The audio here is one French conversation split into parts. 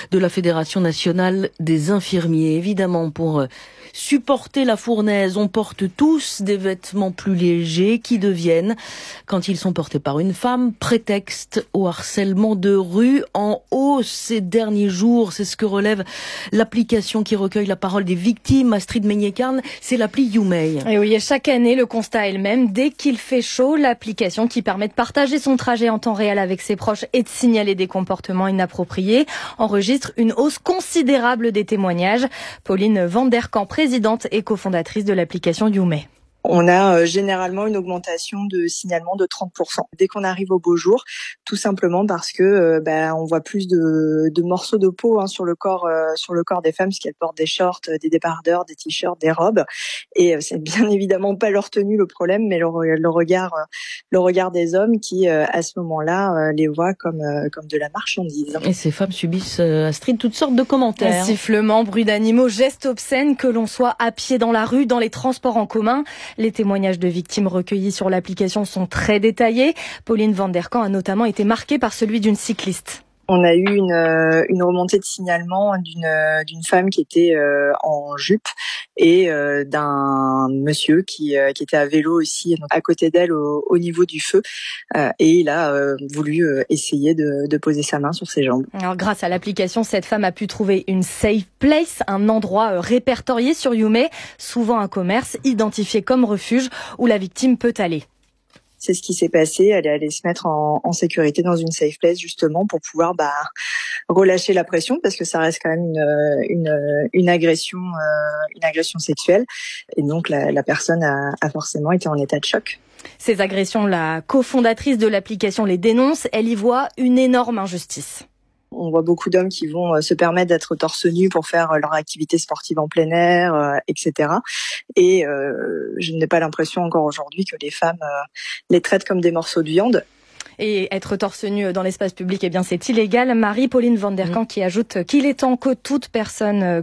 de la Fédération nationale des infirmiers. Évidemment, pour supporter la fournaise, on porte tous des vêtements plus légers qui deviennent, quand ils sont portés par une femme, prétexte au harcèlement de rue en hausse ces derniers jours. C'est ce que relève l'application qui recueille la parole des victimes. Astrid Meignet-Carn, c'est l'appli YouMay. Et oui, chaque année, le constat est le même. Dès qu'il fait chaud, l'application qui permet de partager son trajet en temps réel avec ses proches et de signaler des comportements inappropriés enregistre une hausse considérable des témoignages. Pauline Van Der Kamp, présidente et cofondatrice de l'application YouMay. On a généralement une augmentation de signalement de 30% dès qu'on arrive au beau jour, tout simplement parce que on voit plus de morceaux de peau sur le corps des femmes, parce qu'elles portent des shorts, des débardeurs, des t-shirts, des robes, et c'est bien évidemment pas leur tenue le problème, mais le regard des hommes qui à ce moment-là les voient comme de la marchandise. Et ces femmes subissent, Astrid, toutes sortes de commentaires. Sifflements, bruits d'animaux, gestes obscènes, que l'on soit à pied dans la rue, dans les transports en commun. Les témoignages de victimes recueillis sur l'application sont très détaillés. Pauline Van Der Kamp a notamment été marquée par celui d'une cycliste. On a eu une remontée de signalement d'une femme qui était en jupe et d'un monsieur qui était à vélo aussi, donc à côté d'elle au niveau du feu, et il a voulu essayer de poser sa main sur ses jambes. Alors grâce à l'application, cette femme a pu trouver une safe place, un endroit répertorié sur YouMay, souvent un commerce identifié comme refuge où la victime peut aller. C'est ce qui s'est passé. Elle est allée se mettre en sécurité dans une safe place justement pour pouvoir relâcher la pression, parce que ça reste quand même une agression sexuelle, et donc la personne a forcément été en état de choc. Ces agressions, la cofondatrice de l'application les dénonce. Elle y voit une énorme injustice. On voit beaucoup d'hommes qui vont se permettre d'être torse nu pour faire leur activité sportive en plein air, etc. Et je n'ai pas l'impression encore aujourd'hui que les femmes les traitent comme des morceaux de viande. Et être torse nu dans l'espace public, c'est illégal. Marie-Pauline Van Der Kamp qui ajoute qu'il est temps que toute personne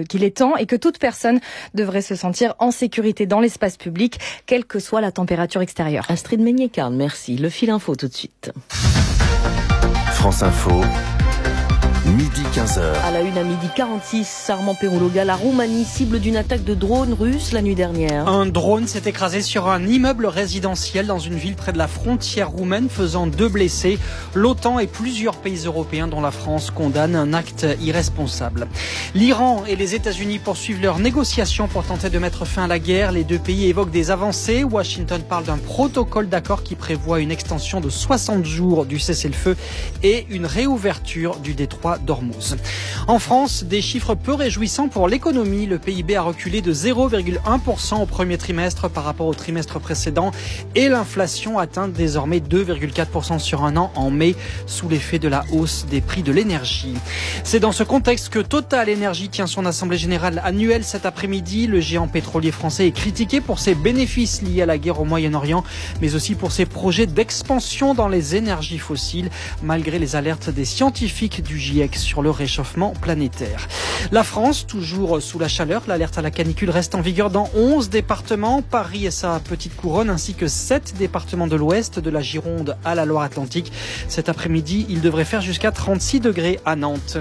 devrait se sentir en sécurité dans l'espace public, quelle que soit la température extérieure. Astrid Meignet-Carn, merci. Le fil info tout de suite. France Info. Midi 15h. À la une à midi 46, Armand Perouloga, la Roumanie cible d'une attaque de drone russe la nuit dernière. Un drone s'est écrasé sur un immeuble résidentiel dans une ville près de la frontière roumaine, faisant 2 blessés. L'OTAN et plusieurs pays européens, dont la France, condamnent un acte irresponsable. L'Iran et les États-Unis poursuivent leurs négociations pour tenter de mettre fin à la guerre. Les deux pays évoquent des avancées. Washington parle d'un protocole d'accord qui prévoit une extension de 60 jours du cessez-le-feu et une réouverture du détroit d'Ormuz. En France, des chiffres peu réjouissants pour l'économie. Le PIB a reculé de 0,1% au premier trimestre par rapport au trimestre précédent et l'inflation atteint désormais 2,4% sur un an en mai, sous l'effet de la hausse des prix de l'énergie. C'est dans ce contexte que Total Energy tient son assemblée générale annuelle cet après-midi. Le géant pétrolier français est critiqué pour ses bénéfices liés à la guerre au Moyen-Orient, mais aussi pour ses projets d'expansion dans les énergies fossiles, malgré les alertes des scientifiques du GIEC sur le réchauffement planétaire. La France, toujours sous la chaleur, l'alerte à la canicule reste en vigueur dans 11 départements, Paris et sa petite couronne, ainsi que 7 départements de l'Ouest, de la Gironde à la Loire-Atlantique. Cet après-midi, il devrait faire jusqu'à 36 degrés à Nantes.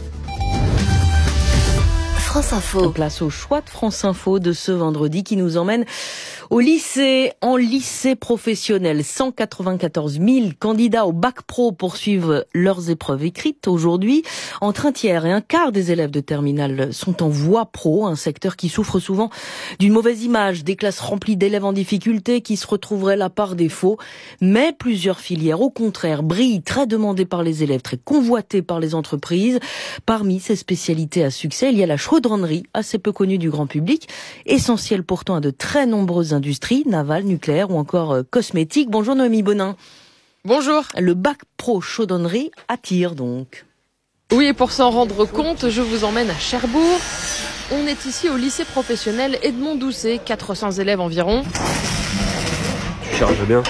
France Info. Place au choix de France Info de ce vendredi qui nous emmène au lycée, en lycée professionnel. 194 000 candidats au bac pro poursuivent leurs épreuves écrites aujourd'hui. Entre un tiers et un quart des élèves de terminale sont en voie pro, un secteur qui souffre souvent d'une mauvaise image, des classes remplies d'élèves en difficulté qui se retrouveraient là par défaut. Mais plusieurs filières, au contraire, brillent, très demandées par les élèves, très convoitées par les entreprises. Parmi ces spécialités à succès, il y a la chaudronnerie, assez peu connue du grand public, essentielle pourtant à de très nombreuses industries, navales, nucléaires ou encore cosmétiques. Bonjour Noémie Bonin. Bonjour. Le bac pro chaudronnerie attire donc. Oui, et pour s'en rendre compte, je vous emmène à Cherbourg. On est ici au lycée professionnel Edmond Doucet, 400 élèves environ. Tu charges bien.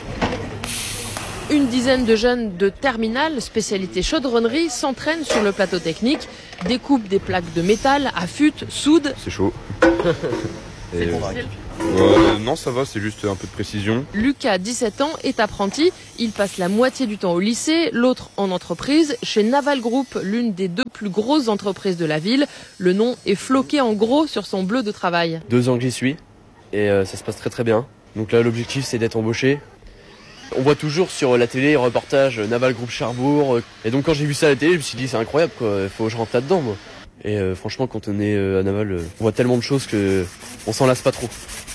Une dizaine de jeunes de terminale, spécialité chaudronnerie, s'entraînent sur le plateau technique, découpent des plaques de métal, affûtent, soudent. C'est chaud. Non, ça va, c'est juste un peu de précision. Lucas, 17 ans, est apprenti. Il passe la moitié du temps au lycée, l'autre en entreprise, chez Naval Group, l'une des 2 plus grosses entreprises de la ville. Le nom est floqué en gros sur son bleu de travail. 2 ans que j'y suis et ça se passe très très bien. Donc là, l'objectif, c'est d'être embauché. On voit toujours sur la télé, reportage Naval Group Cherbourg. Et donc quand j'ai vu ça à la télé, je me suis dit c'est incroyable quoi, il faut que je rentre là-dedans moi. Et franchement quand on est à Naval, on voit tellement de choses qu'on s'en lasse pas trop.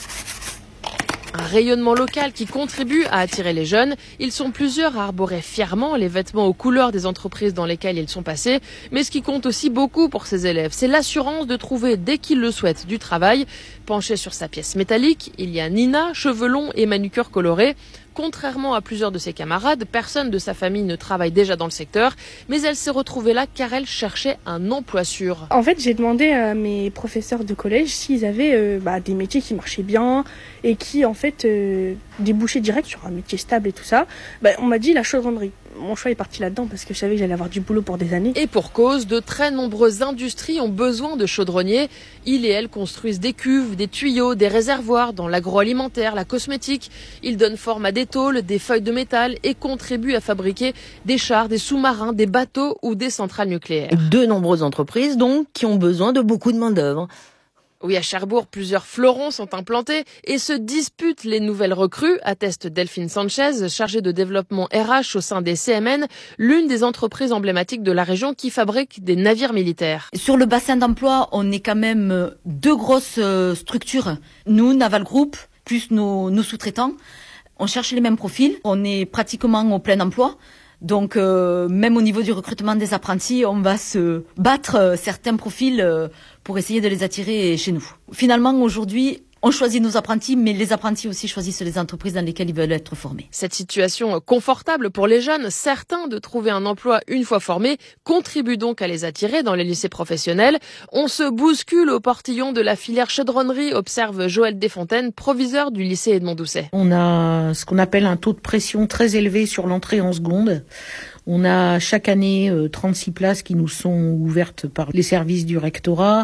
Un rayonnement local qui contribue à attirer les jeunes. Ils sont plusieurs à arborer fièrement les vêtements aux couleurs des entreprises dans lesquelles ils sont passés. Mais ce qui compte aussi beaucoup pour ces élèves, c'est l'assurance de trouver, dès qu'ils le souhaitent, du travail. Penchée sur sa pièce métallique, il y a Nina, cheveux longs et manucure colorée. Contrairement à plusieurs de ses camarades, personne de sa famille ne travaille déjà dans le secteur, mais elle s'est retrouvée là car elle cherchait un emploi sûr. En fait, j'ai demandé à mes professeurs de collège s'ils avaient des métiers qui marchaient bien et qui, en fait, débouchaient direct sur un métier stable et tout ça. On m'a dit la chaudronnerie. Mon choix est parti là-dedans parce que je savais que j'allais avoir du boulot pour des années. Et pour cause, de très nombreuses industries ont besoin de chaudronniers. Ils et elles construisent des cuves, des tuyaux, des réservoirs dans l'agroalimentaire, la cosmétique. Ils donnent forme à des tôles, des feuilles de métal et contribuent à fabriquer des chars, des sous-marins, des bateaux ou des centrales nucléaires. De nombreuses entreprises donc qui ont besoin de beaucoup de main-d'œuvre. Oui, à Cherbourg, plusieurs fleurons sont implantés et se disputent les nouvelles recrues, atteste Delphine Sanchez, chargée de développement RH au sein des CMN, l'une des entreprises emblématiques de la région qui fabrique des navires militaires. Sur le bassin d'emploi, on est quand même 2 grosses structures. Nous, Naval Group, plus nos sous-traitants, on cherche les mêmes profils. On est pratiquement au plein emploi. Donc, même au niveau du recrutement des apprentis, on va se battre certains profils pour essayer de les attirer chez nous. Finalement, aujourd'hui, on choisit nos apprentis, mais les apprentis aussi choisissent les entreprises dans lesquelles ils veulent être formés. Cette situation confortable pour les jeunes, certains de trouver un emploi une fois formés, contribue donc à les attirer dans les lycées professionnels. On se bouscule au portillon de la filière chaudronnerie, observe Joël Desfontaines, proviseur du lycée Edmond Doucet. On a ce qu'on appelle un taux de pression très élevé sur l'entrée en seconde. On a chaque année 36 places qui nous sont ouvertes par les services du rectorat.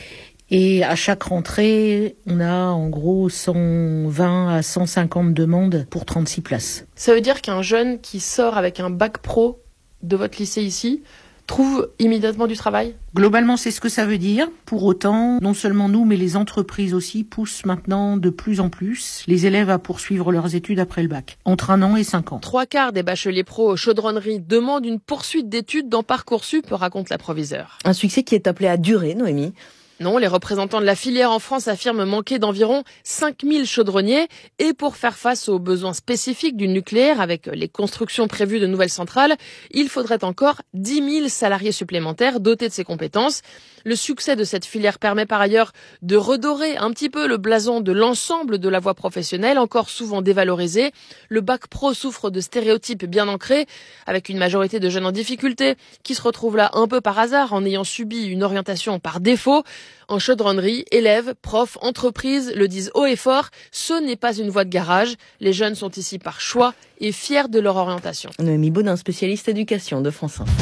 Et à chaque rentrée, on a en gros 120 à 150 demandes pour 36 places. Ça veut dire qu'un jeune qui sort avec un bac pro de votre lycée ici trouve immédiatement du travail ? Globalement, c'est ce que ça veut dire. Pour autant, non seulement nous, mais les entreprises aussi poussent maintenant de plus en plus les élèves à poursuivre leurs études après le bac, entre 1 an et 5 ans. 3/4 des bacheliers pro chaudronnerie demandent une poursuite d'études dans Parcoursup, raconte la proviseure. Un succès qui est appelé à durer, Noémie. Non, les représentants de la filière en France affirment manquer d'environ 5000 chaudronniers. Et pour faire face aux besoins spécifiques du nucléaire avec les constructions prévues de nouvelles centrales, il faudrait encore 10 000 salariés supplémentaires dotés de ces compétences. Le succès de cette filière permet par ailleurs de redorer un petit peu le blason de l'ensemble de la voie professionnelle, encore souvent dévalorisée. Le bac pro souffre de stéréotypes bien ancrés, avec une majorité de jeunes en difficulté qui se retrouvent là un peu par hasard en ayant subi une orientation par défaut. En chaudronnerie, élèves, profs, entreprises le disent haut et fort, ce n'est pas une voie de garage. Les jeunes sont ici par choix et fiers de leur orientation. Noémie Baudin, spécialiste éducation de France 1.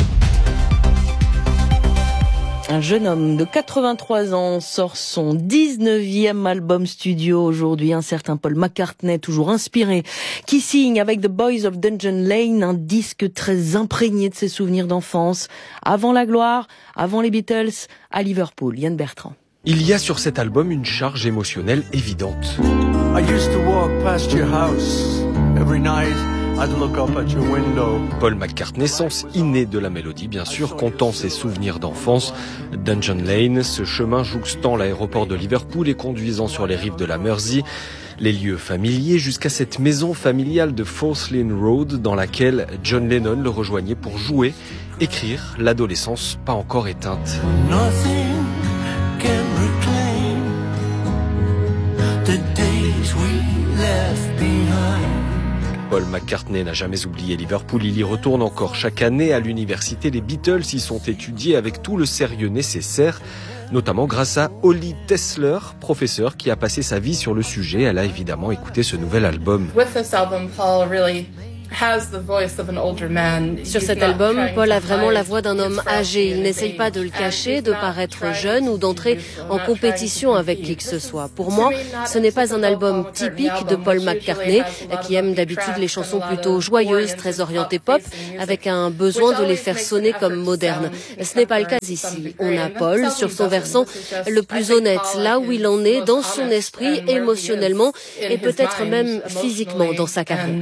Un jeune homme de 83 ans sort son 19e album studio aujourd'hui. Un certain Paul McCartney, toujours inspiré, qui signe avec The Boys of Dungeon Lane un disque très imprégné de ses souvenirs d'enfance. Avant la gloire, avant les Beatles, à Liverpool. Yann Bertrand. Il y a sur cet album une charge émotionnelle évidente. I used to walk past your house every night. I'd look up at your window. Paul McCartney, sens inné de la mélodie, bien sûr, comptant ses souvenirs d'enfance. Dungeon Lane, ce chemin jouxtant l'aéroport de Liverpool et conduisant sur les rives de la Mersey. Les lieux familiers jusqu'à cette maison familiale de Forth Lane Road dans laquelle John Lennon le rejoignait pour jouer, écrire l'adolescence pas encore éteinte. Nothing can reclaim the days we left behind. Paul McCartney n'a jamais oublié Liverpool, il y retourne encore chaque année à l'université. Les Beatles y sont étudiés avec tout le sérieux nécessaire, notamment grâce à Holly Tesler, professeure qui a passé sa vie sur le sujet. Elle a évidemment écouté ce nouvel album. With this album, Paul really Sur cet album, Paul a vraiment la voix d'un homme âgé. Il n'essaye pas de le cacher, de paraître jeune ou d'entrer en compétition avec qui que ce soit. Pour moi, ce n'est pas un album typique de Paul McCartney, qui aime d'habitude les chansons plutôt joyeuses, très orientées pop, avec un besoin de les faire sonner comme modernes. Ce n'est pas le cas ici. On a Paul sur son versant le plus honnête, là où il en est dans son esprit, émotionnellement et peut-être même physiquement dans sa carrière.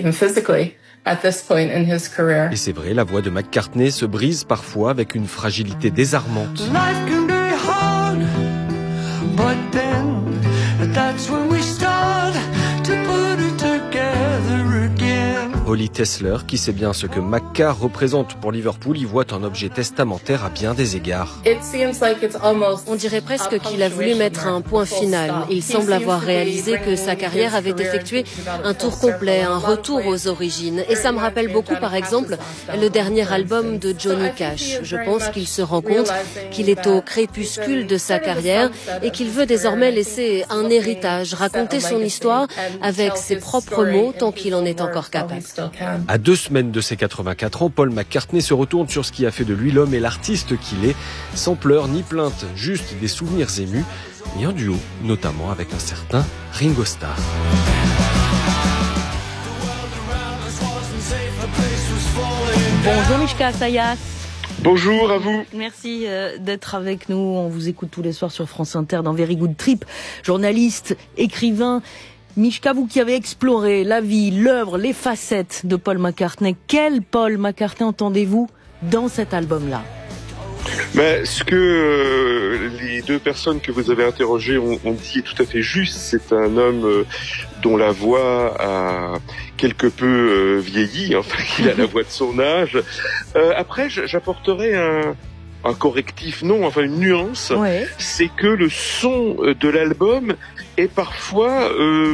Et c'est vrai, la voix de McCartney se brise parfois avec une fragilité désarmante. Holly Tesler, qui sait bien ce que Macca représente pour Liverpool, y voit un objet testamentaire à bien des égards. On dirait presque qu'il a voulu mettre un point final. Il semble avoir réalisé que sa carrière avait effectué un tour complet, un retour aux origines. Et ça me rappelle beaucoup, par exemple, le dernier album de Johnny Cash. Je pense qu'il se rend compte qu'il est au crépuscule de sa carrière et qu'il veut désormais laisser un héritage, raconter son histoire avec ses propres mots tant qu'il en est encore capable. À 2 semaines de ses 84 ans, Paul McCartney se retourne sur ce qui a fait de lui l'homme et l'artiste qu'il est, sans pleurs ni plaintes, juste des souvenirs émus, et un duo, notamment avec un certain Ringo Starr. Bonjour Mishka Sayas. Bonjour à vous. Merci d'être avec nous. On vous écoute tous les soirs sur France Inter dans Very Good Trip. Journaliste, écrivain. Mishka, vous qui avez exploré la vie, l'œuvre, les facettes de Paul McCartney, quel Paul McCartney entendez-vous dans cet album-là ? Mais ce que les deux personnes que vous avez interrogées ont dit est tout à fait juste. C'est un homme dont la voix a quelque peu vieilli, enfin qu'il a la voix de son âge. Après, j'apporterai un correctif, non, enfin une nuance. Ouais. C'est que le son de l'album est parfois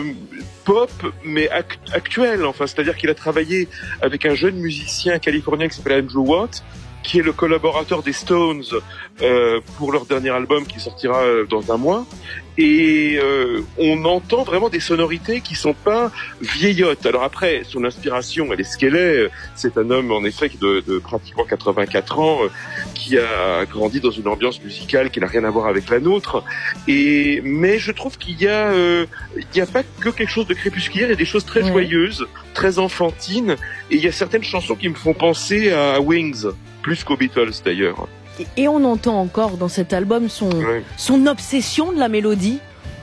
pop, mais actuel. Enfin, c'est-à-dire qu'il a travaillé avec un jeune musicien californien qui s'appelle Andrew Watt, qui est le collaborateur des Stones pour leur dernier album qui sortira dans un mois. Et on entend vraiment des sonorités qui sont pas vieillottes. Alors après, son inspiration, elle est ce qu'elle est. C'est un homme, en effet, de pratiquement 84 ans, qui a grandi dans une ambiance musicale qui n'a rien à voir avec la nôtre. Mais je trouve qu'il y a pas que quelque chose de crépusculaire, il y a des choses très joyeuses, très enfantines. Et il y a certaines chansons qui me font penser à Wings, plus qu'aux Beatles d'ailleurs. Et on entend encore dans cet album son obsession de la mélodie.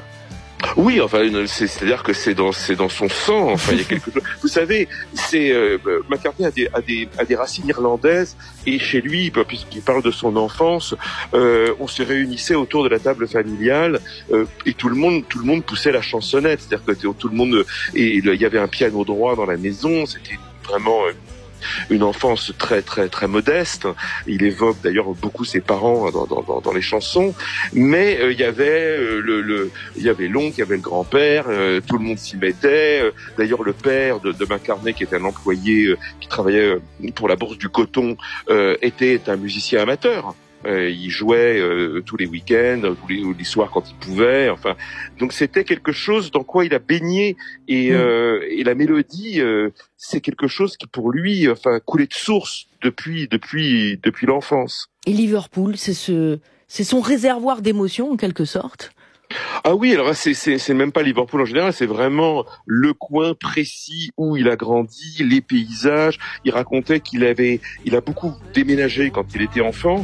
Oui, enfin, c'est-à-dire que c'est dans son sang. Enfin, il y a quelque chose. Vous savez, McCartney a des racines irlandaises et chez lui, puisqu'il parle de son enfance, on se réunissait autour de la table familiale et tout le monde poussait la chansonnette. C'est-à-dire que tout le monde et il y avait un piano droit dans la maison. C'était vraiment une enfance très très très modeste. Il évoque d'ailleurs beaucoup ses parents dans les chansons, mais il y avait l'oncle, il y avait le grand-père, tout le monde s'y mettait. D'ailleurs le père de McCartney, qui était un employé qui travaillait pour la bourse du coton, était un musicien amateur. Il jouait tous les week-ends, tous les soirs quand il pouvait. Enfin, donc c'était quelque chose dans quoi il a baigné et la mélodie, c'est quelque chose qui pour lui, enfin, coulait de source depuis l'enfance. Et Liverpool, c'est son réservoir d'émotions en quelque sorte. Ah oui, alors c'est même pas Liverpool en général, c'est vraiment le coin précis où il a grandi, les paysages. Il racontait qu'il a beaucoup déménagé quand il était enfant,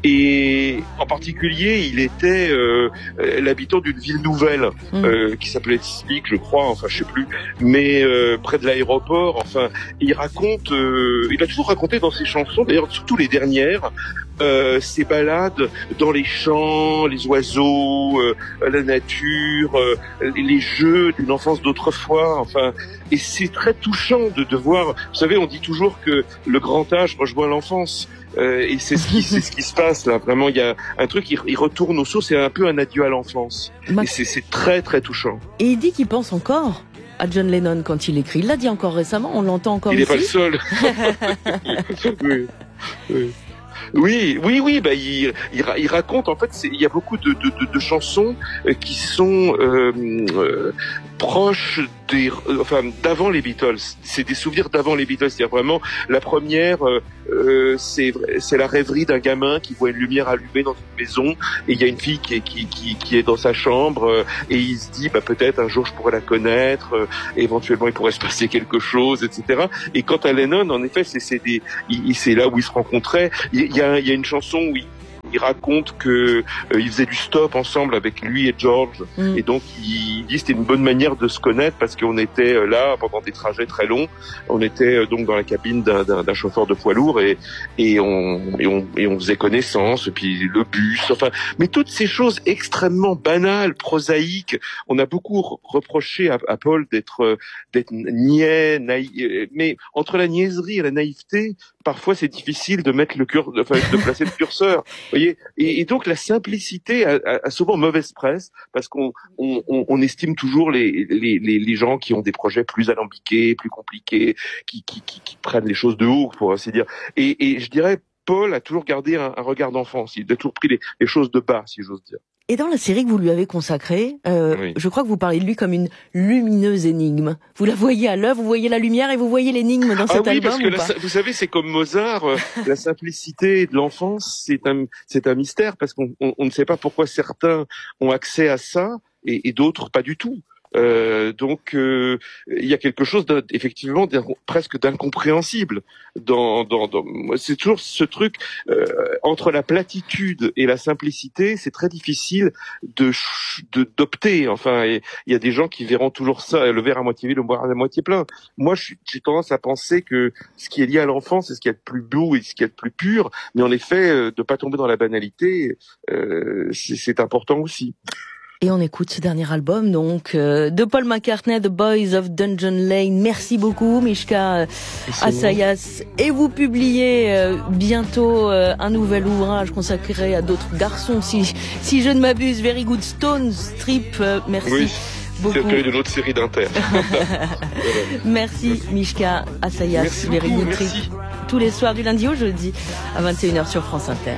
et en particulier il était l'habitant d'une ville nouvelle qui s'appelait Sleek, je crois, enfin je sais plus, mais près de l'aéroport. Enfin, il raconte, il a toujours raconté dans ses chansons, d'ailleurs surtout les dernières, ses balades dans les champs, les oiseaux, la nature, les jeux d'une enfance d'autrefois. Enfin, et c'est très touchant de voir. Vous savez, on dit toujours que le grand âge rejoint l'enfance. Et c'est ce qui se passe là. Vraiment, il y a un truc, il retourne aux sources. C'est un peu un adieu à l'enfance. Et c'est très très touchant. Et il dit qu'il pense encore à John Lennon quand il écrit. Il l'a dit encore récemment. On l'entend encore ici. Il n'est pas le seul. Oui. Oui. Bah, il raconte, en fait, il y a beaucoup de chansons qui sont proches d'avant les Beatles. C'est des souvenirs d'avant les Beatles. C'est-à-dire vraiment, la première, c'est la rêverie d'un gamin qui voit une lumière allumée dans une maison et il y a une fille qui est dans sa chambre et il se dit, bah, peut-être un jour je pourrais la connaître, éventuellement il pourrait se passer quelque chose, etc. Et quant à Lennon, en effet, c'est là où ils se rencontraient. Il y a une chanson où il raconte que ils faisaient du stop ensemble avec lui et George, et donc il dit c'était une bonne manière de se connaître parce qu'on était là pendant des trajets très longs. On était donc dans la cabine d'un chauffeur de poids lourd et on faisait connaissance, et puis le bus, enfin, mais toutes ces choses extrêmement banales, prosaïques. On a beaucoup reproché à Paul d'être niais, naïf, mais entre la niaiserie et la naïveté, parfois c'est difficile de mettre de placer le curseur. Vous voyez, et donc la simplicité a souvent mauvaise presse parce qu'on estime toujours les gens qui ont des projets plus alambiqués, plus compliqués, qui prennent les choses de haut, pour ainsi dire. Et je dirais, Paul a toujours gardé un regard d'enfant. Il a toujours pris les choses de bas, si j'ose dire. Et dans la série que vous lui avez consacrée, je crois que vous parlez de lui comme une lumineuse énigme. Vous la voyez à l'œuvre, vous voyez la lumière et vous voyez l'énigme dans cet album. Parce que vous savez, c'est comme Mozart, la simplicité de l'enfance, c'est un mystère parce qu'on ne sait pas pourquoi certains ont accès à ça et d'autres pas du tout. Donc il y a quelque chose effectivement presque d'incompréhensible c'est toujours ce truc entre la platitude et la simplicité, c'est très difficile d'opter. Enfin, il y a des gens qui verront toujours ça, le verre à moitié vide, le verre à moitié plein. Moi, j'ai tendance à penser que ce qui est lié à l'enfance, c'est ce qui est le plus beau et ce qui est le plus pur, mais en effet, de pas tomber dans la banalité, c'est important aussi. Et on écoute ce dernier album, donc, de Paul McCartney, The Boys of Dungeon Lane. Merci beaucoup, Mishka Assayas. Et vous publiez bientôt un nouvel ouvrage consacré à d'autres garçons, si je ne m'abuse, Very Good Stone Strip. Merci. Oui. Beaucoup. C'est de notre série d'Inter. Merci Mishka Assayas. Merci Very beaucoup, Good Trip. merci. Tous les soirs du lundi au jeudi à 21h sur France Inter.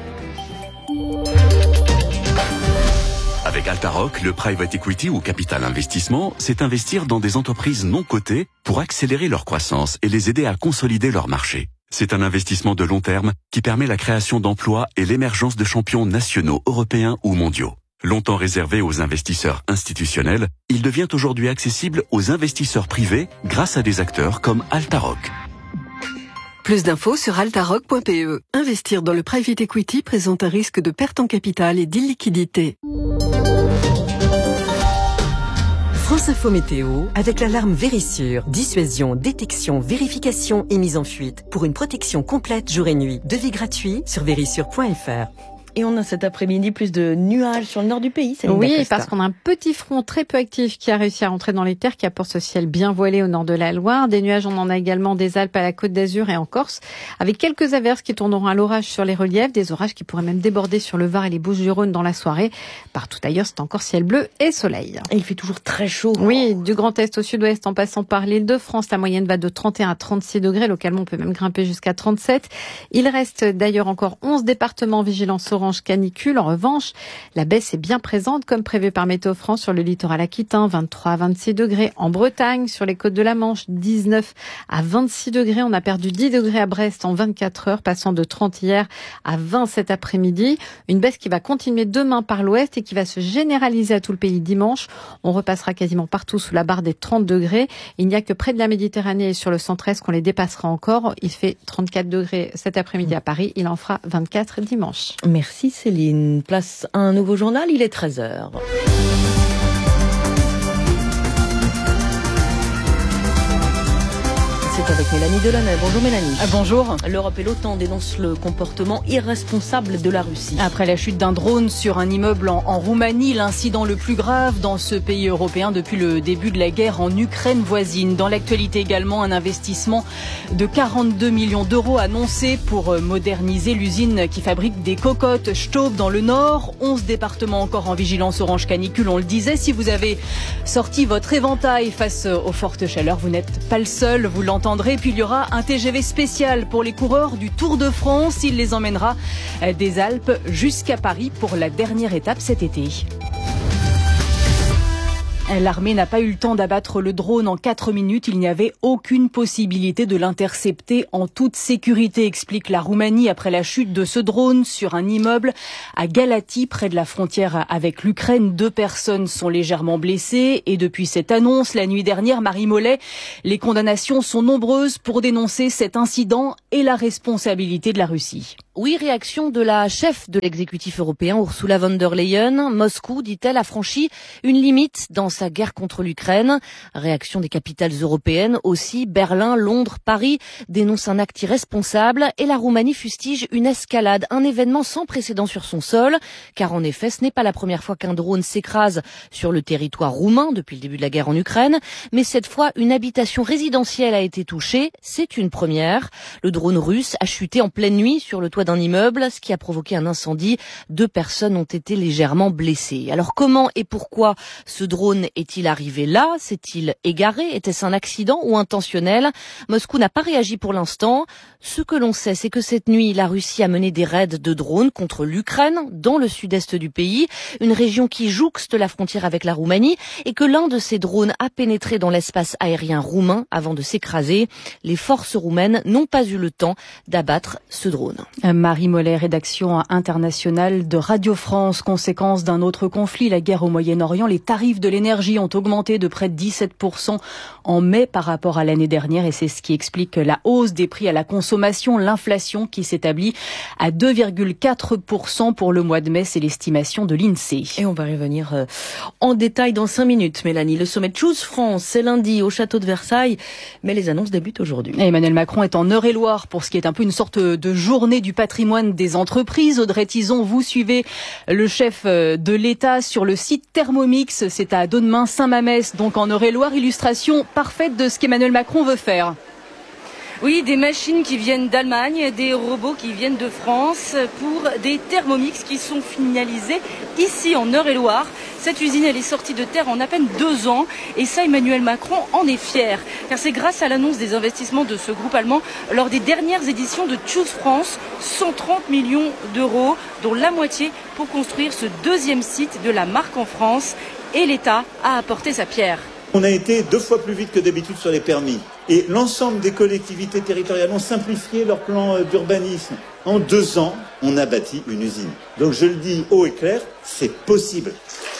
Avec Altaroc, le private equity ou capital investissement, c'est investir dans des entreprises non cotées pour accélérer leur croissance et les aider à consolider leur marché. C'est un investissement de long terme qui permet la création d'emplois et l'émergence de champions nationaux, européens ou mondiaux. Longtemps réservé aux investisseurs institutionnels, il devient aujourd'hui accessible aux investisseurs privés grâce à des acteurs comme Altaroc. Plus d'infos sur altaroc.pe. Investir dans le private equity présente un risque de perte en capital et d'illiquidité. France Info Météo, avec l'alarme Vérissure. Dissuasion, détection, vérification et mise en fuite. Pour une protection complète jour et nuit. Devis gratuit sur vérissure.fr. Et on a cet après-midi plus de nuages sur le nord du pays. Oui, parce qu'on a un petit front très peu actif qui a réussi à rentrer dans les terres, qui apporte ce ciel bien voilé au nord de la Loire. Des nuages, on en a également des Alpes à la Côte d'Azur et en Corse, avec quelques averses qui tourneront à l'orage sur les reliefs, des orages qui pourraient même déborder sur le Var et les Bouches-du-Rhône dans la soirée. Partout ailleurs, c'est encore ciel bleu et soleil. Et il fait toujours très chaud. Oui, du Grand Est au Sud-Ouest en passant par l'Île-de-France, la moyenne va de 31 à 36 degrés. Localement, on peut même grimper jusqu'à 37. Il reste d'ailleurs encore 11 départements en vigilance orange canicule. En revanche, la baisse est bien présente, comme prévu par Météo France sur le littoral aquitain, 23 à 26 degrés. En Bretagne, sur les côtes de la Manche, 19 à 26 degrés. On a perdu 10 degrés à Brest en 24 heures, passant de 30 hier à 20 cet après-midi. Une baisse qui va continuer demain par l'ouest et qui va se généraliser à tout le pays dimanche. On repassera quasiment partout sous la barre des 30 degrés. Il n'y a que près de la Méditerranée et sur le centre-est qu'on les dépassera encore. Il fait 34 degrés cet après-midi à Paris. Il en fera 24 dimanche. Merci Céline. Place à un nouveau journal, il est 13h. C'est avec Mélanie Delaney. Bonjour Mélanie. Bonjour. L'Europe et l'OTAN dénoncent le comportement irresponsable de la Russie. Après la chute d'un drone sur un immeuble en Roumanie, l'incident le plus grave dans ce pays européen depuis le début de la guerre en Ukraine voisine. Dans l'actualité également, un investissement de 42 millions d'euros annoncé pour moderniser l'usine qui fabrique des cocottes Staub dans le Nord. 11 départements encore en vigilance orange canicule, on le disait. Si vous avez sorti votre éventail face aux fortes chaleurs, vous n'êtes pas le seul, vous l'entendez attendrez. Puis il y aura un TGV spécial pour les coureurs du Tour de France. Il les emmènera des Alpes jusqu'à Paris pour la dernière étape cet été. L'armée n'a pas eu le temps d'abattre le drone en 4 minutes. Il n'y avait aucune possibilité de l'intercepter en toute sécurité, explique la Roumanie après la chute de ce drone sur un immeuble à Galați, près de la frontière avec l'Ukraine. 2 personnes sont légèrement blessées et depuis cette annonce, la nuit dernière, Marie Mollet, les condamnations sont nombreuses pour dénoncer cet incident et la responsabilité de la Russie. Oui, réaction de la chef de l'exécutif européen, Ursula von der Leyen. Moscou, dit-elle, a franchi une limite dans sa guerre contre l'Ukraine. Réaction des capitales européennes aussi. Berlin, Londres, Paris dénoncent un acte irresponsable et la Roumanie fustige une escalade, un événement sans précédent sur son sol. Car en effet, ce n'est pas la première fois qu'un drone s'écrase sur le territoire roumain depuis le début de la guerre en Ukraine. Mais cette fois, une habitation résidentielle a été touchée. C'est une première. Le drone russe a chuté en pleine nuit sur le toit d'un immeuble, ce qui a provoqué un incendie. 2 personnes ont été légèrement blessées. Alors comment et pourquoi ce drone est-il arrivé là? S'est-il égaré? Était-ce un accident ou intentionnel? Moscou n'a pas réagi pour l'instant. Ce que l'on sait, c'est que cette nuit, la Russie a mené des raids de drones contre l'Ukraine, dans le sud-est du pays, une région qui jouxte la frontière avec la Roumanie, et que l'un de ces drones a pénétré dans l'espace aérien roumain avant de s'écraser. Les forces roumaines n'ont pas eu le temps d'abattre ce drone. Marie Mollet, rédaction internationale de Radio France. Conséquence d'un autre conflit, la guerre au Moyen-Orient. Les tarifs de l'énergie ont augmenté de près de 17% en mai par rapport à l'année dernière et c'est ce qui explique la hausse des prix à la consommation. L'inflation qui s'établit à 2,4% pour le mois de mai, c'est l'estimation de l'INSEE. Et on va revenir en détail dans 5 minutes, Mélanie. Le sommet Choose France, c'est lundi au château de Versailles, mais les annonces débutent aujourd'hui. Emmanuel Macron est en Eure-et-Loire pour ce qui est un peu une sorte de journée du patrimoine des entreprises. Audrey Tizon, vous suivez le chef de l'État sur le site Thermomix. C'est à Donnemain-Saint-Mamès, donc en Eure-et-Loire. Illustration parfaite de ce qu'Emmanuel Macron veut faire. Oui, des machines qui viennent d'Allemagne, des robots qui viennent de France pour des Thermomix qui sont finalisés ici en Eure-et-Loire. Cette usine, elle est sortie de terre en à peine 2 ans et ça, Emmanuel Macron en est fier. Car c'est grâce à l'annonce des investissements de ce groupe allemand lors des dernières éditions de Choose France, 130 millions d'euros, dont la moitié pour construire ce 2e site de la marque en France. Et l'État a apporté sa pierre. On a été 2 fois plus vite que d'habitude sur les permis. Et l'ensemble des collectivités territoriales ont simplifié leur plan d'urbanisme. En 2 ans, on a bâti une usine. Donc je le dis haut et clair, c'est possible.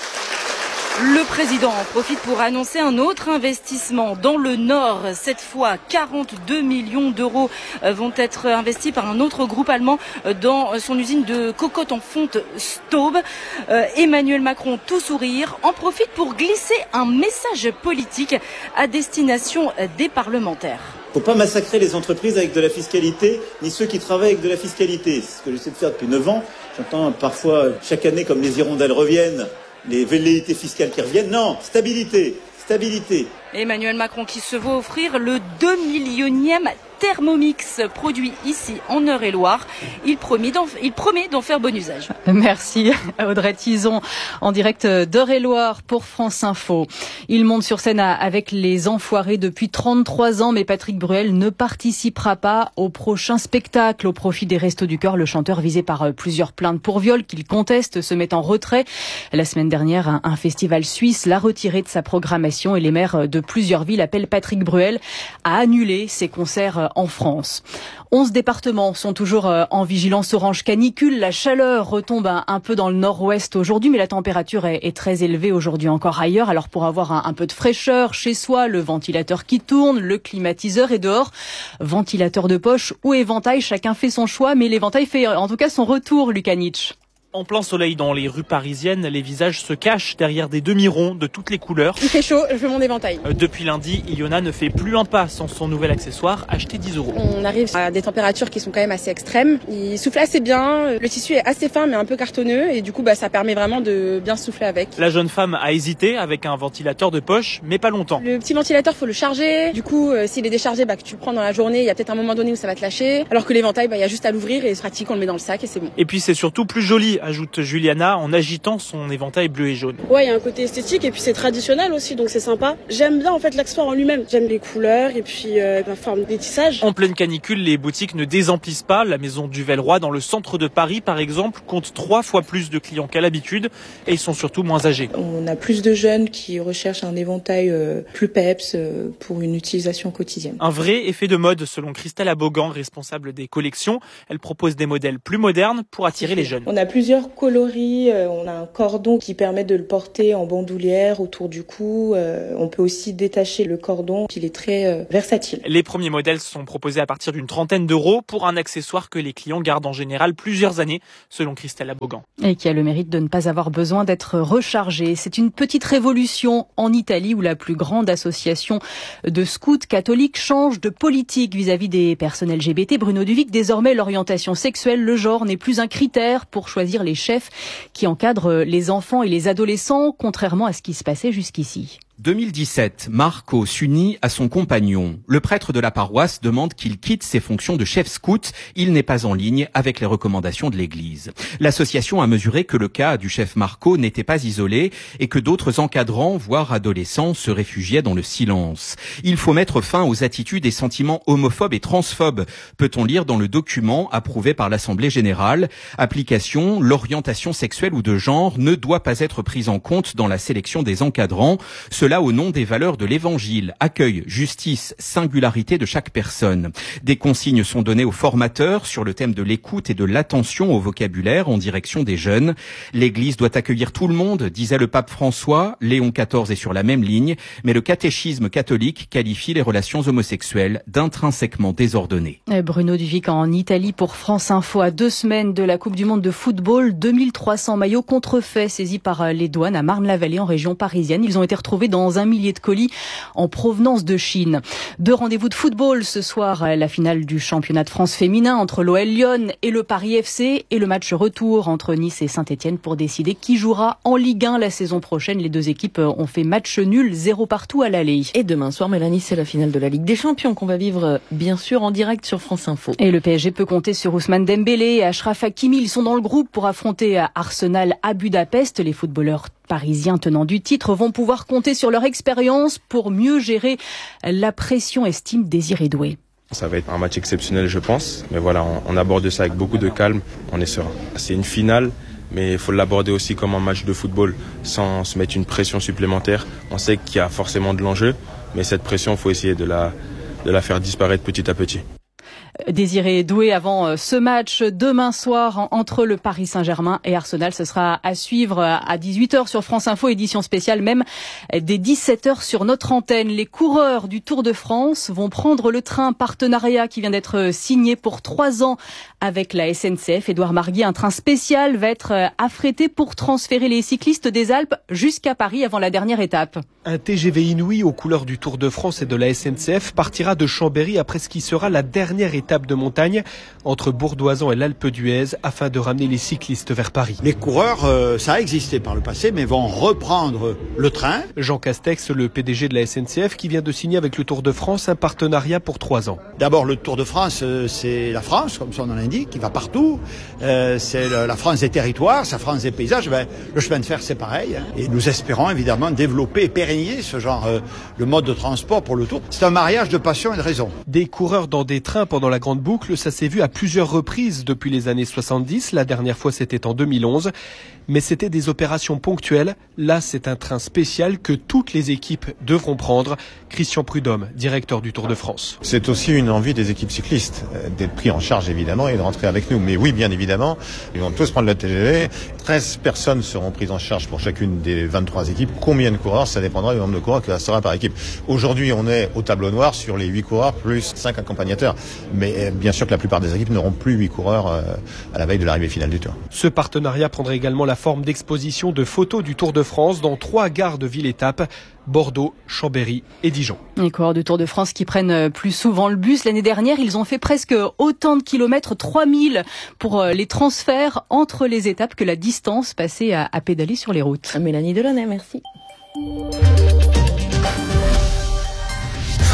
Le président en profite pour annoncer un autre investissement dans le Nord. Cette fois, 42 millions d'euros vont être investis par un autre groupe allemand dans son usine de cocottes en fonte Staub. Emmanuel Macron, tout sourire, en profite pour glisser un message politique à destination des parlementaires. Faut pas massacrer les entreprises avec de la fiscalité, ni ceux qui travaillent avec de la fiscalité. C'est ce que j'essaie de faire depuis 9 ans. J'entends parfois chaque année comme les hirondelles reviennent, les velléités fiscales qui reviennent. Non, stabilité, stabilité. Emmanuel Macron qui se voit offrir le 2 millionième Thermomix produit ici en Eure-et-Loire. Il promet d'en faire bon usage. Merci Audrey Tizon en direct d'Eure-et-Loire pour France Info. Il monte sur scène avec les Enfoirés depuis 33 ans, mais Patrick Bruel ne participera pas au prochain spectacle au profit des Restos du Cœur. Le chanteur visé par plusieurs plaintes pour viol qu'il conteste se met en retrait. La semaine dernière, un festival suisse l'a retiré de sa programmation et les maires de plusieurs villes appellent Patrick Bruel à annuler ses concerts en France. 11 départements sont toujours en vigilance orange canicule. La chaleur retombe un peu dans le nord-ouest aujourd'hui, mais la température est très élevée aujourd'hui encore ailleurs. Alors pour avoir un peu de fraîcheur chez soi, le ventilateur qui tourne, le climatiseur et dehors, ventilateur de poche ou éventail, chacun fait son choix, mais l'éventail fait en tout cas son retour, Lucas Nietzsche. En plein soleil dans les rues parisiennes, les visages se cachent derrière des demi-ronds de toutes les couleurs. Il fait chaud, je veux mon éventail. Depuis lundi, Iona ne fait plus un pas sans son nouvel accessoire acheté 10 €. On arrive à des températures qui sont quand même assez extrêmes. Il souffle assez bien, le tissu est assez fin mais un peu cartonneux et du coup ça permet vraiment de bien souffler avec. La jeune femme a hésité avec un ventilateur de poche, mais pas longtemps. Le petit ventilateur, faut le charger. Du coup, s'il est déchargé, que tu le prends dans la journée, il y a peut-être un moment donné où ça va te lâcher. Alors que l'éventail, il y a juste à l'ouvrir et c'est pratique, on le met dans le sac et c'est bon. Et puis c'est surtout plus joli ajoute Juliana en agitant son éventail bleu et jaune. Ouais, il y a un côté esthétique et puis c'est traditionnel aussi, donc c'est sympa. J'aime bien en fait l'accessoire en lui-même. J'aime les couleurs et puis la forme des tissages. En pleine canicule, les boutiques ne désemplissent pas. La maison du Velleroy, dans le centre de Paris par exemple, compte 3 fois plus de clients qu'à l'habitude et ils sont surtout moins âgés. On a plus de jeunes qui recherchent un éventail plus peps pour une utilisation quotidienne. Un vrai effet de mode selon Christelle Abogan, responsable des collections. Elle propose des modèles plus modernes pour attirer les jeunes. On a plusieurs coloris, on a un cordon qui permet de le porter en bandoulière autour du cou. On peut aussi détacher le cordon, il est très versatile. Les premiers modèles sont proposés à partir d'une trentaine d'euros pour un accessoire que les clients gardent en général plusieurs années, selon Christelle Abogan. Et qui a le mérite de ne pas avoir besoin d'être rechargé. C'est une petite révolution en Italie où la plus grande association de scouts catholiques change de politique vis-à-vis des personnes LGBT. Bruno Duvic, désormais l'orientation sexuelle, le genre n'est plus un critère pour choisir les chefs qui encadrent les enfants et les adolescents, contrairement à ce qui se passait jusqu'ici. 2017, Marco s'unit à son compagnon. Le prêtre de la paroisse demande qu'il quitte ses fonctions de chef scout. Il n'est pas en ligne avec les recommandations de l'Église. L'association a mesuré que le cas du chef Marco n'était pas isolé et que d'autres encadrants, voire adolescents, se réfugiaient dans le silence. Il faut mettre fin aux attitudes et sentiments homophobes et transphobes, peut-on lire dans le document approuvé par l'Assemblée générale. Application, l'orientation sexuelle ou de genre ne doit pas être prise en compte dans la sélection des encadrants. Cela au nom des valeurs de l'Évangile, accueil, justice, singularité de chaque personne. Des consignes sont données aux formateurs sur le thème de l'écoute et de l'attention au vocabulaire en direction des jeunes. L'Église doit accueillir tout le monde, disait le pape François. Léon XIV est sur la même ligne, mais le catéchisme catholique qualifie les relations homosexuelles d'intrinsèquement désordonnées. Bruno Duvic en Italie pour France Info. À 2 semaines de la Coupe du Monde de football, 2300 maillots contrefaits saisis par les douanes à Marne-la-Vallée en région parisienne. Ils ont été retrouvés dans un millier de colis en provenance de Chine. 2 rendez-vous de football ce soir, la finale du championnat de France féminin entre l'OL Lyon et le Paris FC et le match retour entre Nice et Saint-Etienne pour décider qui jouera en Ligue 1 la saison prochaine. Les 2 équipes ont fait match nul, 0 partout à l'aller. Et demain soir, Mélanie, c'est la finale de la Ligue des Champions qu'on va vivre bien sûr en direct sur France Info. Et le PSG peut compter sur Ousmane Dembélé et Achraf Hakimi. Ils sont dans le groupe pour affronter Arsenal à Budapest. Les footballeurs parisiens tenants du titre vont pouvoir compter sur leur expérience pour mieux gérer la pression, estime Désiré Doué. Ça va être un match exceptionnel, je pense. Mais voilà, on aborde ça avec beaucoup de calme. On est serein. C'est une finale, mais il faut l'aborder aussi comme un match de football, sans se mettre une pression supplémentaire. On sait qu'il y a forcément de l'enjeu, mais cette pression, il faut essayer de la faire disparaître petit à petit. Désiré Doué avant ce match demain soir entre le Paris Saint-Germain et Arsenal. Ce sera à suivre à 18h sur France Info, édition spéciale même dès 17h sur notre antenne. Les coureurs du Tour de France vont prendre le train, partenariat qui vient d'être signé pour 3 ans avec la SNCF. Édouard Marguier, un train spécial va être affrété pour transférer les cyclistes des Alpes jusqu'à Paris avant la dernière étape. Un TGV inouï aux couleurs du Tour de France et de la SNCF partira de Chambéry après ce qui sera la dernière étape de montagne entre Bourdoisan et l'Alpe d'Huez afin de ramener les cyclistes vers Paris. Les coureurs, ça a existé par le passé, mais vont reprendre le train. Jean Castex, le PDG de la SNCF, qui vient de signer avec le Tour de France un partenariat pour 3 ans. D'abord, le Tour de France, c'est la France, comme son nom l'indique, qui va partout. C'est la France des territoires, sa France des paysages. Le chemin de fer, c'est pareil. Et nous espérons évidemment développer et pérenniser ce genre de mode de transport pour le Tour. C'est un mariage de passion et de raison. Des coureurs dans des trains pendant la grande boucle, ça s'est vu à plusieurs reprises depuis les années 70. La dernière fois, c'était en 2011. Mais c'était des opérations ponctuelles. Là, c'est un train spécial que toutes les équipes devront prendre. Christian Prudhomme, directeur du Tour de France. C'est aussi une envie des équipes cyclistes d'être pris en charge, évidemment, et de rentrer avec nous. Mais oui, bien évidemment, ils vont tous prendre le TGV. 13 personnes seront prises en charge pour chacune des 23 équipes. Combien de coureurs? Ça dépendra du nombre de coureurs qu'il sera par équipe. Aujourd'hui, on est au tableau noir sur les 8 coureurs plus 5 accompagnateurs. Mais bien sûr que la plupart des équipes n'auront plus 8 coureurs à la veille de l'arrivée finale du Tour. Ce partenariat prendra également la forme d'exposition de photos du Tour de France dans 3 gares de ville-étape, Bordeaux, Chambéry et Dijon. Les coureurs du Tour de France qui prennent plus souvent le bus. L'année dernière, ils ont fait presque autant de kilomètres, 3000 pour les transferts entre les étapes que la distance passée à pédaler sur les routes. Mélanie Delaunay, merci.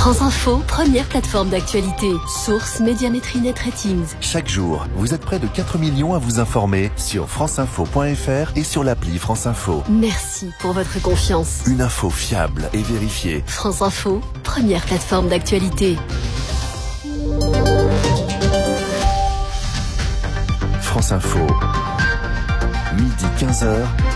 France Info, première plateforme d'actualité. Source, Médiamétrie, Net Ratings. Chaque jour, vous êtes près de 4 millions à vous informer sur franceinfo.fr et sur l'appli France Info. Merci pour votre confiance. Une info fiable et vérifiée. France Info, première plateforme d'actualité. France Info, midi 15h,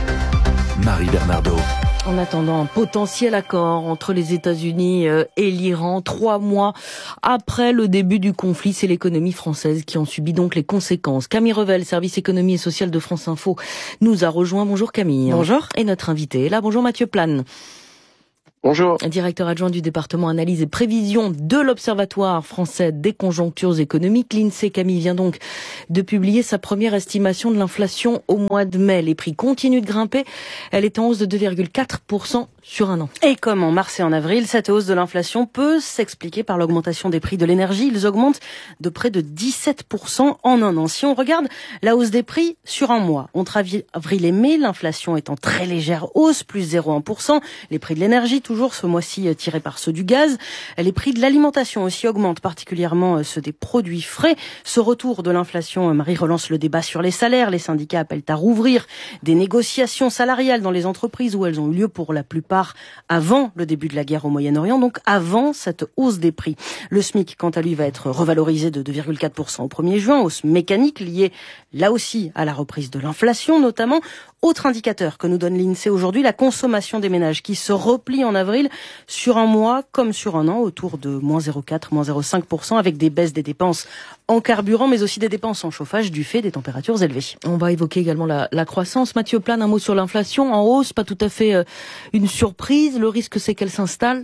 Marie Bernardo. En attendant un potentiel accord entre les États-Unis et l'Iran, 3 mois après le début du conflit, c'est l'économie française qui en subit donc les conséquences. Camille Revel, service économie et social de France Info, nous a rejoint. Bonjour Camille. Bonjour. Et notre invité est là. Bonjour Mathieu Plane. Bonjour. Directeur adjoint du département analyse et prévision de l'Observatoire français des conjonctures économiques. L'INSEE, Camille, vient donc de publier sa première estimation de l'inflation au mois de mai. Les prix continuent de grimper. Elle est en hausse de 2,4% sur un an. Et comme en mars et en avril, cette hausse de l'inflation peut s'expliquer par l'augmentation des prix de l'énergie. Ils augmentent de près de 17% en un an. Si on regarde la hausse des prix sur un mois, entre avril et mai, l'inflation est en très légère hausse, plus 0,1%. Les prix de l'énergie, toujours ce mois-ci tirés par ceux du gaz. Les prix de l'alimentation aussi augmentent, particulièrement ceux des produits frais. Ce retour de l'inflation, Marie, relance le débat sur les salaires. Les syndicats appellent à rouvrir des négociations salariales dans les entreprises où elles ont eu lieu pour la plupart avant le début de la guerre au Moyen-Orient, donc avant cette hausse des prix. Le SMIC, quant à lui, va être revalorisé de 2,4% au 1er juin, hausse mécanique liée là aussi à la reprise de l'inflation notamment. Autre indicateur que nous donne l'INSEE aujourd'hui, la consommation des ménages qui se replie en avril sur un mois comme sur un an, autour de moins 0,4, moins 0,5%, avec des baisses des dépenses en carburant, mais aussi des dépenses en chauffage du fait des températures élevées. On va évoquer également la croissance. Mathieu Plane, un mot sur l'inflation en hausse, pas tout à fait une surprise. Le risque, c'est qu'elle s'installe.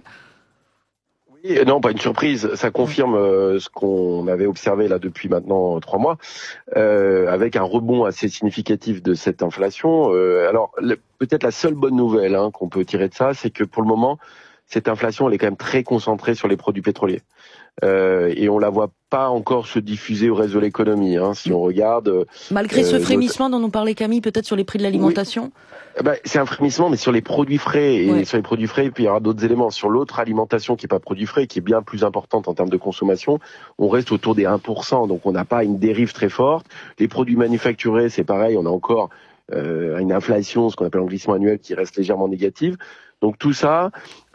Oui, non, pas une surprise. Ça confirme ce qu'on avait observé là depuis maintenant 3 mois, avec un rebond assez significatif de cette inflation. Alors, peut-être la seule bonne nouvelle qu'on peut tirer de ça, c'est que pour le moment, cette inflation, elle est quand même très concentrée sur les produits pétroliers. Et on la voit pas encore se diffuser au reste de l'économie. Si on regarde... Malgré ce frémissement dont nous parlait Camille, peut-être sur les prix de l'alimentation. Oui. C'est un frémissement, mais sur les produits frais. Et sur les produits frais, puis il y aura d'autres éléments. Sur l'autre alimentation qui est pas produit frais, qui est bien plus importante en termes de consommation, on reste autour des 1%. Donc on n'a pas une dérive très forte. Les produits manufacturés, c'est pareil, on a encore une inflation, ce qu'on appelle un glissement annuel, qui reste légèrement négative. Donc tout ça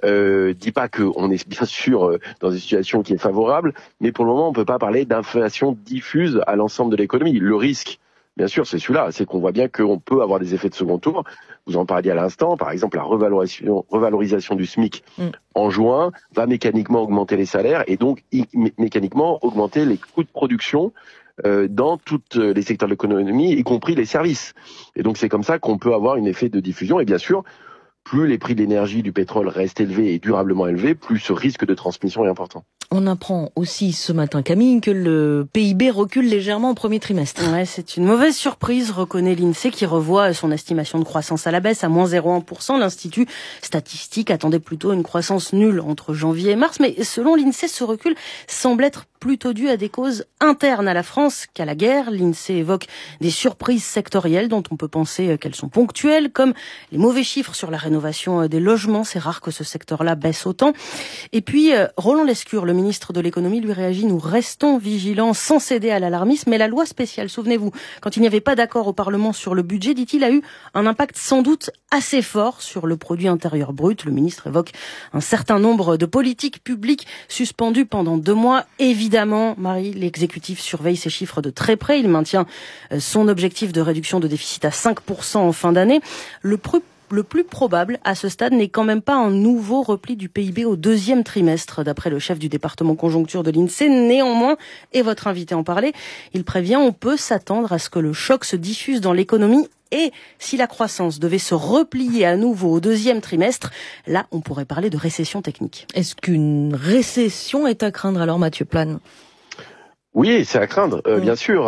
dit pas qu'on est bien sûr dans une situation qui est favorable, mais pour le moment on peut pas parler d'inflation diffuse à l'ensemble de l'économie. Le risque, bien sûr, c'est celui-là, c'est qu'on voit bien qu'on peut avoir des effets de second tour. Vous en parliez à l'instant, par exemple la revalorisation du SMIC en juin va mécaniquement augmenter les salaires et donc mécaniquement augmenter les coûts de production dans tous les secteurs de l'économie, y compris les services. Et donc c'est comme ça qu'on peut avoir un effet de diffusion et bien sûr, plus les prix de l'énergie, du pétrole restent élevés et durablement élevés, plus ce risque de transmission est important. On apprend aussi ce matin, Camille, que le PIB recule légèrement au premier trimestre. Ouais, c'est une mauvaise surprise, reconnaît l'INSEE qui revoit son estimation de croissance à la baisse à moins 0,1%. L'Institut statistique attendait plutôt une croissance nulle entre janvier et mars, mais selon l'INSEE, ce recul semble être plutôt dû à des causes internes à la France qu'à la guerre. L'INSEE évoque des surprises sectorielles dont on peut penser qu'elles sont ponctuelles, comme les mauvais chiffres sur la rénovation des logements. C'est rare que ce secteur-là baisse autant. Et puis, Roland Lescure, le ministre de l'économie, lui réagit: nous restons vigilants sans céder à l'alarmisme. Mais la loi spéciale, souvenez-vous, quand il n'y avait pas d'accord au Parlement sur le budget, dit-il, a eu un impact sans doute assez fort sur le produit intérieur brut. Le ministre évoque un certain nombre de politiques publiques suspendues pendant 2 mois. Évidemment, Marie, l'exécutif surveille ces chiffres de très près. Il maintient son objectif de réduction de déficit à 5% en fin d'année. Le plus probable à ce stade n'est quand même pas un nouveau repli du PIB au 2e trimestre, d'après le chef du département conjoncture de l'INSEE. Néanmoins, et votre invité en parlait, il prévient, on peut s'attendre à ce que le choc se diffuse dans l'économie. Et si la croissance devait se replier à nouveau au 2e trimestre, là, on pourrait parler de récession technique. Est-ce qu'une récession est à craindre alors, Mathieu Plane ? Oui, c'est à craindre, bien sûr.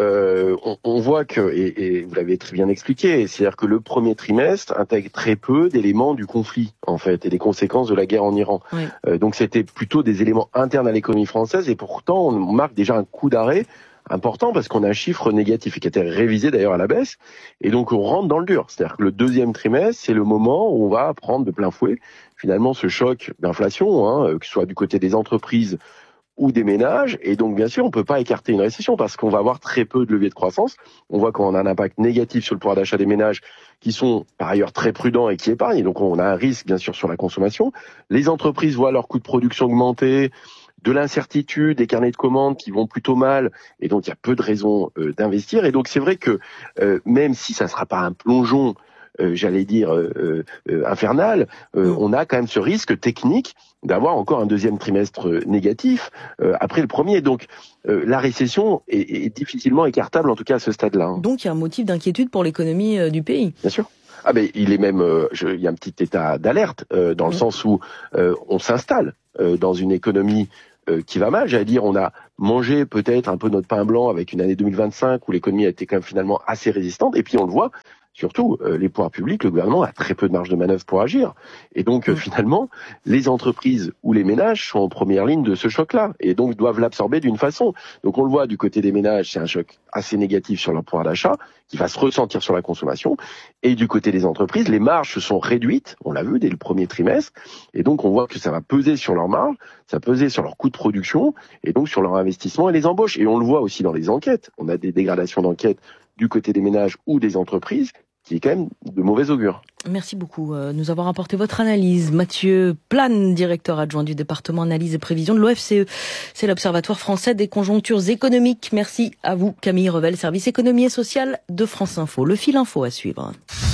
On voit que, et vous l'avez très bien expliqué, c'est-à-dire que le premier trimestre intègre très peu d'éléments du conflit, en fait, et des conséquences de la guerre en Iran. Oui. Donc c'était plutôt des éléments internes à l'économie française, et pourtant on marque déjà un coup d'arrêt important parce qu'on a un chiffre négatif et qui a été révisé d'ailleurs à la baisse. Et donc on rentre dans le dur. C'est-à-dire que le deuxième trimestre, c'est le moment où on va prendre de plein fouet finalement ce choc d'inflation, que ce soit du côté des entreprises ou des ménages. Et donc bien sûr, on peut pas écarter une récession parce qu'on va avoir très peu de levier de croissance. On voit qu'on a un impact négatif sur le pouvoir d'achat des ménages qui sont par ailleurs très prudents et qui épargnent. Et donc on a un risque bien sûr sur la consommation. Les entreprises voient leurs coûts de production augmenter, de l'incertitude, des carnets de commandes qui vont plutôt mal, et donc il y a peu de raisons d'investir. Et donc c'est vrai que même si ça sera pas un plongeon, infernal, on a quand même ce risque technique d'avoir encore un deuxième trimestre négatif après le premier. Donc la récession est difficilement écartable, en tout cas à ce stade-là. Donc il y a un motif d'inquiétude pour l'économie du pays. Bien sûr. Ah ben il est même, il y a un petit état d'alerte dans le sens où on s'installe dans une économie qui va mal. J'allais dire, on a mangé peut-être un peu notre pain blanc avec une année 2025 où l'économie a été quand même finalement assez résistante. Et puis on le voit. Surtout, les pouvoirs publics, le gouvernement a très peu de marge de manœuvre pour agir. Et donc, finalement, les entreprises ou les ménages sont en première ligne de ce choc-là et donc doivent l'absorber d'une façon. Donc, on le voit du côté des ménages, c'est un choc assez négatif sur leur pouvoir d'achat qui va se ressentir sur la consommation. Et du côté des entreprises, les marges se sont réduites, on l'a vu dès le premier trimestre. Et donc, on voit que ça va peser sur leurs marges, ça va peser sur leurs coûts de production et donc sur leur investissement et les embauches. Et on le voit aussi dans les enquêtes. On a des dégradations d'enquêtes du côté des ménages ou des entreprises qui est quand même de mauvais augure. Merci beaucoup de nous avoir apporté votre analyse. Mathieu Plane, directeur adjoint du département analyse et prévision de l'OFCE. C'est l'Observatoire français des conjonctures économiques. Merci à vous, Camille Revel, service économie et social de France Info. Le fil info à suivre.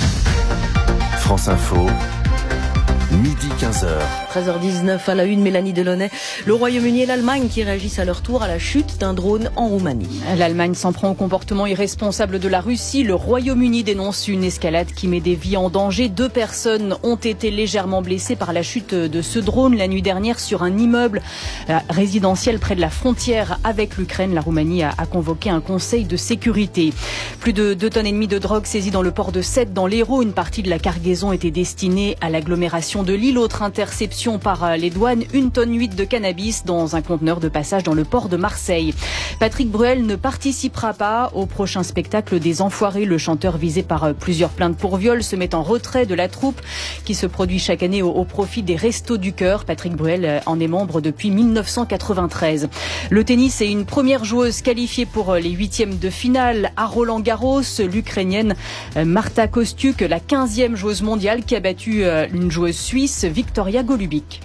France Info. Midi 15h. 13h19 à la une, Mélanie Delaunay. Le Royaume-Uni et l'Allemagne qui réagissent à leur tour à la chute d'un drone en Roumanie. L'Allemagne s'en prend au comportement irresponsable de la Russie. Le Royaume-Uni dénonce une escalade qui met des vies en danger. 2 personnes ont été légèrement blessées par la chute de ce drone la nuit dernière sur un immeuble résidentiel près de la frontière avec l'Ukraine. La Roumanie a convoqué un conseil de sécurité. Plus de 2,5 tonnes de drogue saisies dans le port de Sète dans l'Hérault. Une partie de la cargaison était destinée à l'agglomération de Lille. Autre interception par les douanes, 1,8 tonne de cannabis dans un conteneur de passage dans le port de Marseille. Patrick Bruel ne participera pas au prochain spectacle des Enfoirés. Le chanteur visé par plusieurs plaintes pour viol se met en retrait de la troupe qui se produit chaque année au profit des Restos du Cœur. Patrick Bruel en est membre depuis 1993. Le tennis est une première joueuse qualifiée pour les 8e de finale à Roland-Garros. L'Ukrainienne Marta Kostyuk, la 15e joueuse mondiale qui a battu une joueuse suisse, Victoria Golubic.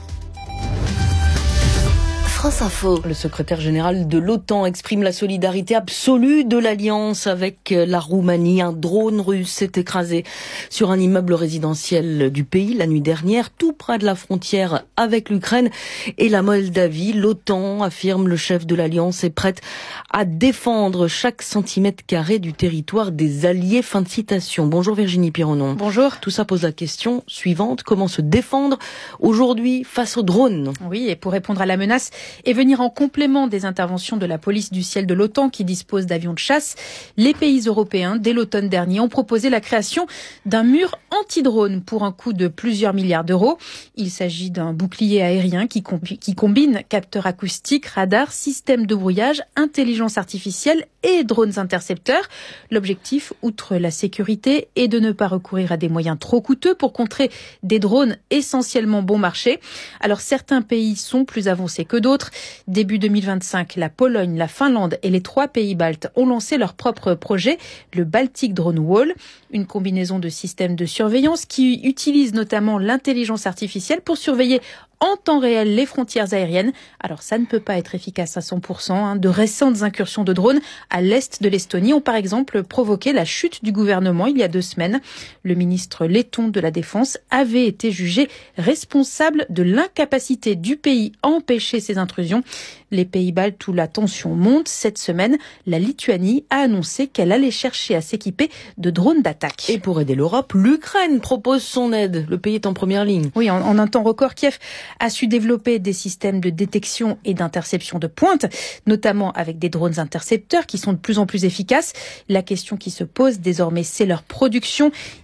France Info. Le secrétaire général de l'OTAN exprime la solidarité absolue de l'Alliance avec la Roumanie. Un drone russe s'est écrasé sur un immeuble résidentiel du pays la nuit dernière, tout près de la frontière avec l'Ukraine et la Moldavie. L'OTAN, affirme le chef de l'Alliance, est prête à défendre chaque centimètre carré du territoire des alliés. Fin de citation. Bonjour Virginie Pironon. Bonjour. Tout ça pose la question suivante. Comment se défendre aujourd'hui face aux drones? Oui, et pour répondre à la menace et venir en complément des interventions de la police du ciel de l'OTAN qui dispose d'avions de chasse, les pays européens, dès l'automne dernier, ont proposé la création d'un mur anti-drone pour un coût de plusieurs milliards d'euros. Il s'agit d'un bouclier aérien qui combine capteurs acoustiques, radars, systèmes de brouillage, intelligence artificielle et drones intercepteurs. L'objectif, outre la sécurité, est de ne pas recourir à des moyens trop coûteux pour contrer des drones essentiellement bon marché. Alors certains pays sont plus avancés que d'autres. Début 2025, la Pologne, la Finlande et les 3 pays baltes ont lancé leur propre projet, le Baltic Drone Wall, une combinaison de systèmes de surveillance qui utilise notamment l'intelligence artificielle pour surveiller en temps réel les frontières aériennes. Alors ça ne peut pas être efficace à 100%. De récentes incursions de drones à l'est de l'Estonie ont par exemple provoqué la chute du gouvernement il y a 2 semaines. Le ministre letton de la Défense avait été jugé responsable de l'incapacité du pays à empêcher ces intrusions. Les pays baltes où la tension monte cette semaine, la Lituanie a annoncé qu'elle allait chercher à s'équiper de drones d'attaque. Et pour aider l'Europe, l'Ukraine propose son aide. Le pays est en première ligne. Oui, en un temps record, Kiev a su développer des systèmes de détection et d'interception de pointe, notamment avec des drones intercepteurs qui sont de plus en plus efficaces. La question qui se pose désormais, c'est leur production.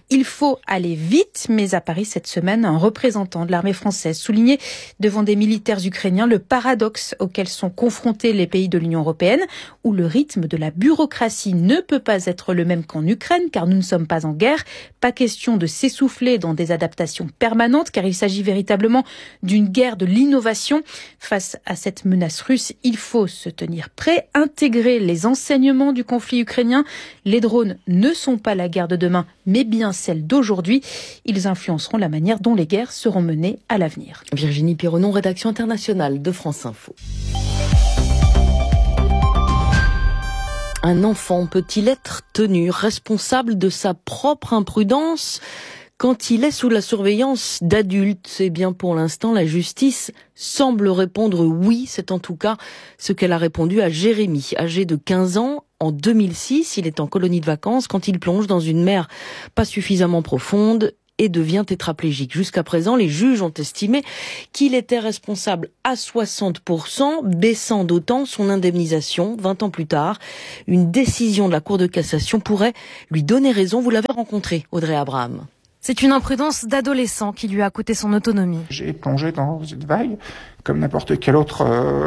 Il faut aller vite, mais à Paris cette semaine, un représentant de l'armée française soulignait devant des militaires ukrainiens le paradoxe auquel sont confrontés les pays de l'Union européenne, où le rythme de la bureaucratie ne peut pas être le même qu'en Ukraine, car nous ne sommes pas en guerre. Pas question de s'essouffler dans des adaptations permanentes, car il s'agit véritablement d'une guerre de l'innovation. Face à cette menace russe, il faut se tenir prêt, intégrer les enseignements du conflit ukrainien. Les drones ne sont pas la guerre de demain, mais bien celle d'aujourd'hui. Ils influenceront la manière dont les guerres seront menées à l'avenir. Virginie Pironon, rédaction internationale de France Info. Un enfant peut-il être tenu responsable de sa propre imprudence quand il est sous la surveillance d'adultes? Eh bien, pour l'instant, la justice semble répondre oui. C'est en tout cas ce qu'elle a répondu à Jérémy, âgé de 15 ans. En 2006, il est en colonie de vacances quand il plonge dans une mer pas suffisamment profonde et devient tétraplégique. Jusqu'à présent, les juges ont estimé qu'il était responsable à 60%, baissant d'autant son indemnisation. 20 ans plus tard, une décision de la Cour de cassation pourrait lui donner raison. Vous l'avez rencontré, Audrey Abraham. C'est une imprudence d'adolescent qui lui a coûté son autonomie. J'ai plongé dans une vague comme n'importe quel autre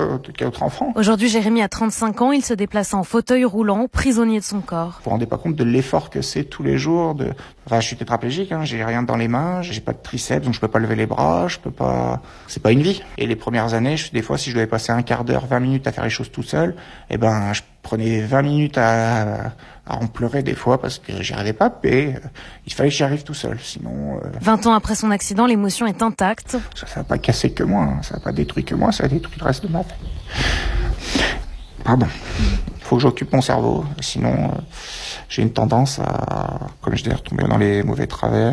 enfant. Aujourd'hui, Jérémy a 35 ans, il se déplace en fauteuil roulant, prisonnier de son corps. Vous vous rendez pas compte de l'effort que c'est tous les jours je suis tétraplégique, j'ai rien dans les mains, j'ai pas de triceps, donc je peux pas lever les bras, c'est pas une vie. Et les premières années, des fois, si je devais passer un quart d'heure, 20 minutes à faire les choses tout seul, je prenais 20 minutes à en pleurer des fois parce que j'y arrivais pas, et il fallait que j'y arrive tout seul, sinon... 20 ans après son accident, l'émotion est intacte. Ça va pas casser que moi, ça va pas détruire que moi, ça a détruit le reste de ma vie. Pardon. Faut que j'occupe mon cerveau, sinon j'ai une tendance à, comme je dis, retomber dans les mauvais travers,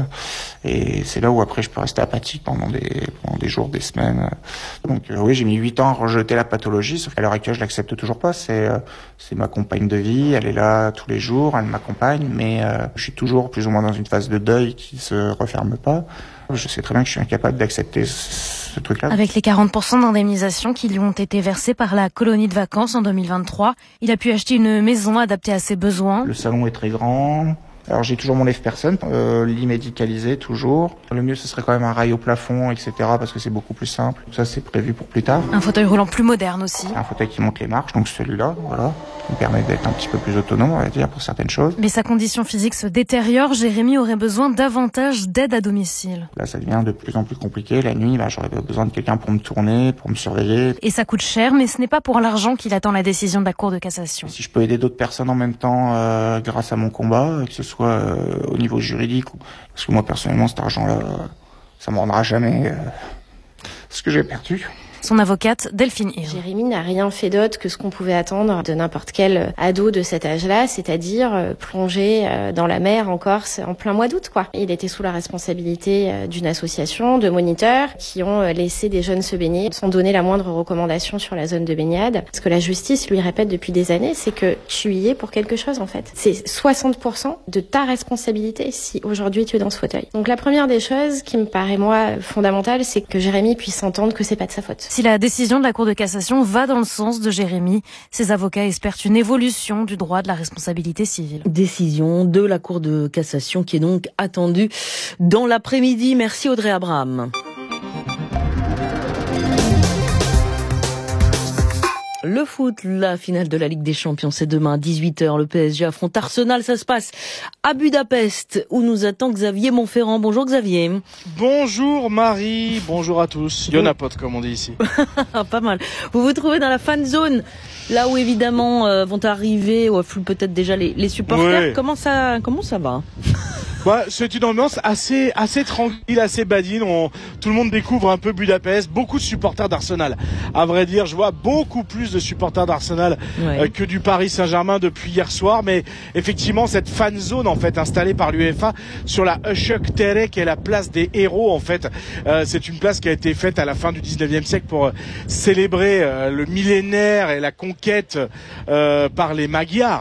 et c'est là où après je peux rester apathique pendant des jours, des semaines. Donc oui, j'ai mis 8 ans à rejeter la pathologie, sauf qu'à l'heure actuelle je l'accepte toujours pas. C'est ma compagne de vie, elle est là tous les jours, elle m'accompagne, mais je suis toujours plus ou moins dans une phase de deuil qui se referme pas. Je sais très bien que je suis incapable d'accepter ce truc-là. Avec les 40% d'indemnisation qui lui ont été versés par la colonie de vacances en 2023, il a pu acheter une maison adaptée à ses besoins. Le salon est très grand. Alors j'ai toujours mon lève-personne, lit médicalisé toujours. Le mieux ce serait quand même un rail au plafond, etc. parce que c'est beaucoup plus simple. Ça c'est prévu pour plus tard. Un fauteuil roulant plus moderne aussi. Un fauteuil qui monte les marches, donc celui-là, voilà, qui me permet d'être un petit peu plus autonome, on va dire, pour certaines choses. Mais sa condition physique se détériore, Jérémy aurait besoin davantage d'aide à domicile. Là ça devient de plus en plus compliqué. La nuit, j'aurais besoin de quelqu'un pour me tourner, pour me surveiller. Et ça coûte cher, mais ce n'est pas pour l'argent qu'il attend la décision de la Cour de cassation. Si je peux aider d'autres personnes en même temps grâce à mon combat, que ce soit au niveau juridique, parce que moi personnellement cet argent-là, ça me rendra jamais ce que j'ai perdu. Son avocate, Delphine Hir. Jérémy n'a rien fait d'autre que ce qu'on pouvait attendre de n'importe quel ado de cet âge-là, c'est-à-dire plonger dans la mer en Corse en plein mois d'août, quoi. Il était sous la responsabilité d'une association de moniteurs qui ont laissé des jeunes se baigner sans donner la moindre recommandation sur la zone de baignade. Ce que la justice lui répète depuis des années, c'est que tu y es pour quelque chose, en fait. C'est 60% de ta responsabilité si aujourd'hui tu es dans ce fauteuil. Donc la première des choses qui me paraît, moi, fondamentale, c'est que Jérémy puisse entendre que c'est pas de sa faute. Si la décision de la Cour de cassation va dans le sens de Jérémy, ses avocats espèrent une évolution du droit de la responsabilité civile. Décision de la Cour de cassation qui est donc attendue dans l'après-midi. Merci Audrey Abraham. Le foot, la finale de la Ligue des Champions, c'est demain à 18h. Le PSG affronte Arsenal. Ça se passe à Budapest, où nous attend Xavier Montferrand. Bonjour Xavier. Bonjour Marie, bonjour à tous. Yonapot, comme on dit ici. Pas mal. Vous vous trouvez dans la fan zone, là où évidemment vont arriver, ou peut-être déjà les supporters. Oui. Comment ça va? C'est une ambiance assez tranquille, assez badine. Tout le monde découvre un peu Budapest. Beaucoup de supporters d'Arsenal. À vrai dire, je vois beaucoup plus de supporters d'Arsenal que du Paris Saint-Germain depuis hier soir. Mais effectivement, cette fan zone en fait installée par l'UEFA sur la Öszök Tere, qui est la place des héros en fait. C'est une place qui a été faite à la fin du 19e siècle pour célébrer le millénaire et la conquête par les Magyars.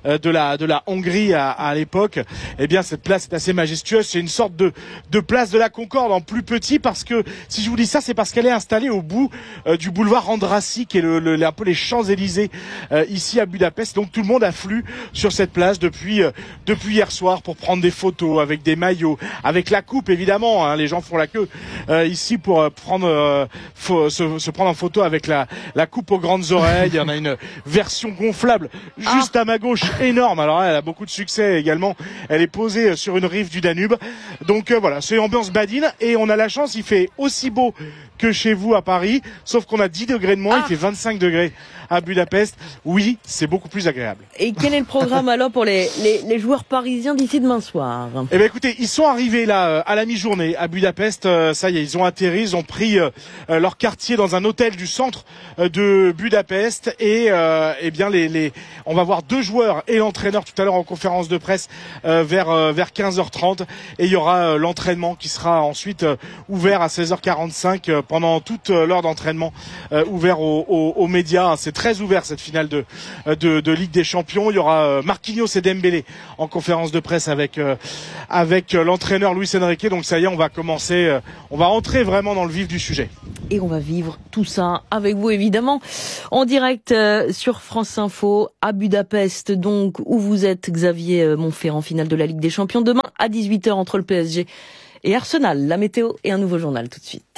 de la Hongrie à l'époque. Eh bien, cette place est assez majestueuse. C'est une sorte de place de la Concorde en plus petit, parce que si je vous dis ça, c'est parce qu'elle est installée au bout du boulevard Andrássy, qui est un peu les Champs-Élysées ici à Budapest. Donc tout le monde afflue sur cette place depuis hier soir pour prendre des photos avec des maillots, avec la coupe évidemment. Hein, les gens font la queue ici pour se prendre en photo avec la coupe aux grandes oreilles. Il y en a une version gonflable juste à ma gauche, énorme. Alors elle a beaucoup de succès également. Elle est posée sur une rive du Danube. Donc voilà, c'est ambiance badine, et on a la chance, il fait aussi beau que chez vous à Paris, sauf qu'on a 10 degrés de moins, il fait 25 degrés à Budapest. Oui, c'est beaucoup plus agréable. Et quel est le programme alors pour les joueurs parisiens d'ici demain soir? Eh bien écoutez, ils sont arrivés là à la mi-journée à Budapest. Ça y est, ils ont atterri, ils ont pris leur quartier dans un hôtel du centre de Budapest, et eh bien on va voir 2 joueurs et l'entraîneur tout à l'heure en conférence de presse vers 15h30, et il y aura l'entraînement qui sera ensuite ouvert à 16h45 pendant toute l'heure d'entraînement, ouvert aux médias. C'est très ouvert cette finale de Ligue des Champions. Il y aura Marquinhos et Dembélé en conférence de presse avec l'entraîneur Luis Enrique. Donc ça y est, on va commencer, on va entrer vraiment dans le vif du sujet. Et on va vivre tout ça avec vous évidemment en direct sur France Info à Budapest, donc où vous êtes, Xavier Monferrand, finale de la Ligue des Champions demain à 18h entre le PSG et Arsenal. La météo et un nouveau journal tout de suite.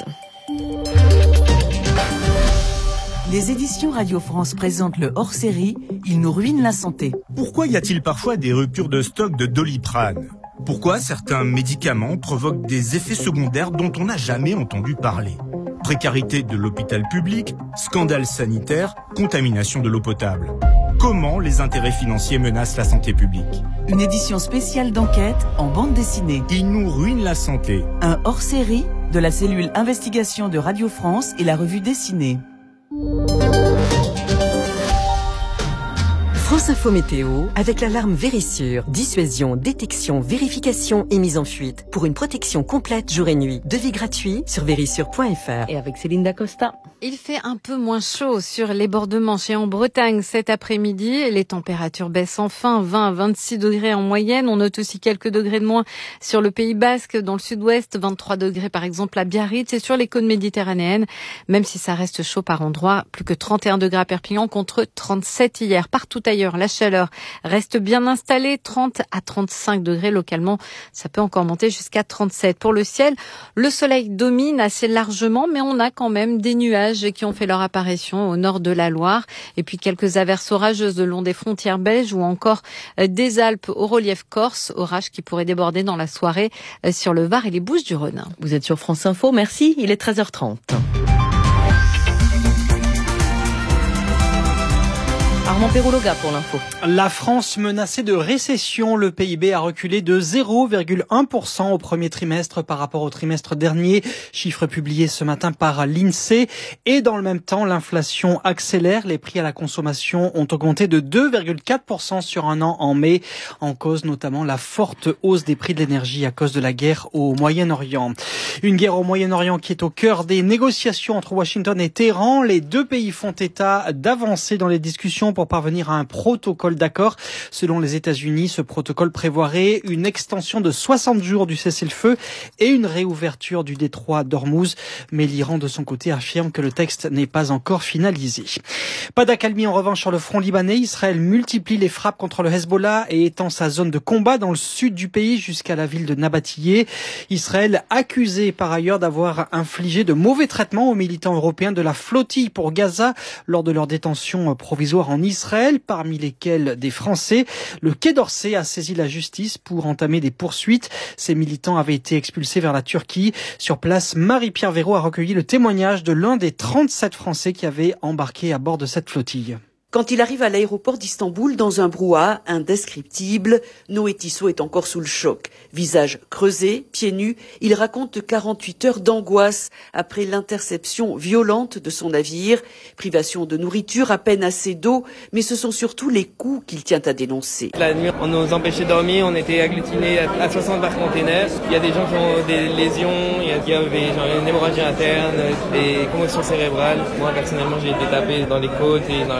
Les éditions Radio France présentent le hors-série « Il nous ruine la santé ». Pourquoi y a-t-il parfois des ruptures de stock de Doliprane ? Pourquoi certains médicaments provoquent des effets secondaires dont on n'a jamais entendu parler ? Précarité de l'hôpital public, scandale sanitaire, contamination de l'eau potable. Comment les intérêts financiers menacent la santé publique ? Une édition spéciale d'enquête en bande dessinée. Il nous ruine la santé. Un hors-série de la cellule investigation de Radio France et la revue dessinée. France Info Météo avec l'alarme Vérissure. Dissuasion, détection, vérification et mise en fuite. Pour une protection complète jour et nuit. Devis gratuit sur vérissure.fr. Et avec Céline Dacosta. Il fait un peu moins chaud sur les bords de Manche et en Bretagne cet après-midi. Les températures baissent enfin, 20 à 26 degrés en moyenne. On note aussi quelques degrés de moins sur le Pays Basque, dans le sud-ouest, 23 degrés par exemple à Biarritz et sur les côtes méditerranéennes. Même si ça reste chaud par endroits, plus que 31 degrés à Perpignan contre 37 hier. Partout ailleurs, la chaleur reste bien installée, 30 à 35 degrés localement. Ça peut encore monter jusqu'à 37. Pour le ciel, le soleil domine assez largement, mais on a quand même des nuages qui ont fait leur apparition au nord de la Loire. Et puis quelques averses orageuses le long des frontières belges ou encore des Alpes au relief corse. Orages qui pourraient déborder dans la soirée sur le Var et les Bouches-du-Rhône. Vous êtes sur France Info, merci. Il est 13h30. Armand Perrologa pour l'info. La France menacée de récession. Le PIB a reculé de 0,1% au premier trimestre par rapport au trimestre dernier. Chiffre publié ce matin par l'INSEE. Et dans le même temps, l'inflation accélère. Les prix à la consommation ont augmenté de 2,4% sur un an en mai. En cause notamment la forte hausse des prix de l'énergie à cause de la guerre au Moyen-Orient. Une guerre au Moyen-Orient qui est au cœur des négociations entre Washington et Téhéran. Les deux pays font état d'avancer dans les discussions pour parvenir à un protocole d'accord. Selon les États-Unis, ce protocole prévoirait une extension de 60 jours du cessez-le-feu et une réouverture du détroit d'Ormuz. Mais l'Iran, de son côté, affirme que le texte n'est pas encore finalisé. Pas d'accalmie en revanche sur le front libanais. Israël multiplie les frappes contre le Hezbollah et étend sa zone de combat dans le sud du pays jusqu'à la ville de Nabatiyeh. Israël accusé par ailleurs d'avoir infligé de mauvais traitements aux militants européens de la flottille pour Gaza lors de leur détention provisoire en Israël, parmi lesquels des Français. Le Quai d'Orsay a saisi la justice pour entamer des poursuites. Ces militants avaient été expulsés vers la Turquie. Sur place, Marie-Pierre Véraud a recueilli le témoignage de l'un des 37 Français qui avaient embarqué à bord de cette flottille. Quand il arrive à l'aéroport d'Istanbul, dans un brouhaha indescriptible, Noé Tissot est encore sous le choc. Visage creusé, pieds nus, il raconte 48 heures d'angoisse après l'interception violente de son navire. Privation de nourriture, à peine assez d'eau, mais ce sont surtout les coups qu'il tient à dénoncer. La nuit, on nous empêchait de dormir, on était agglutinés à 60 par container. Il y a des gens qui ont des lésions, il y avait genre une hémorragie interne, des commotions cérébrales. Moi, personnellement, j'ai été tapé dans les côtes et dans la tête.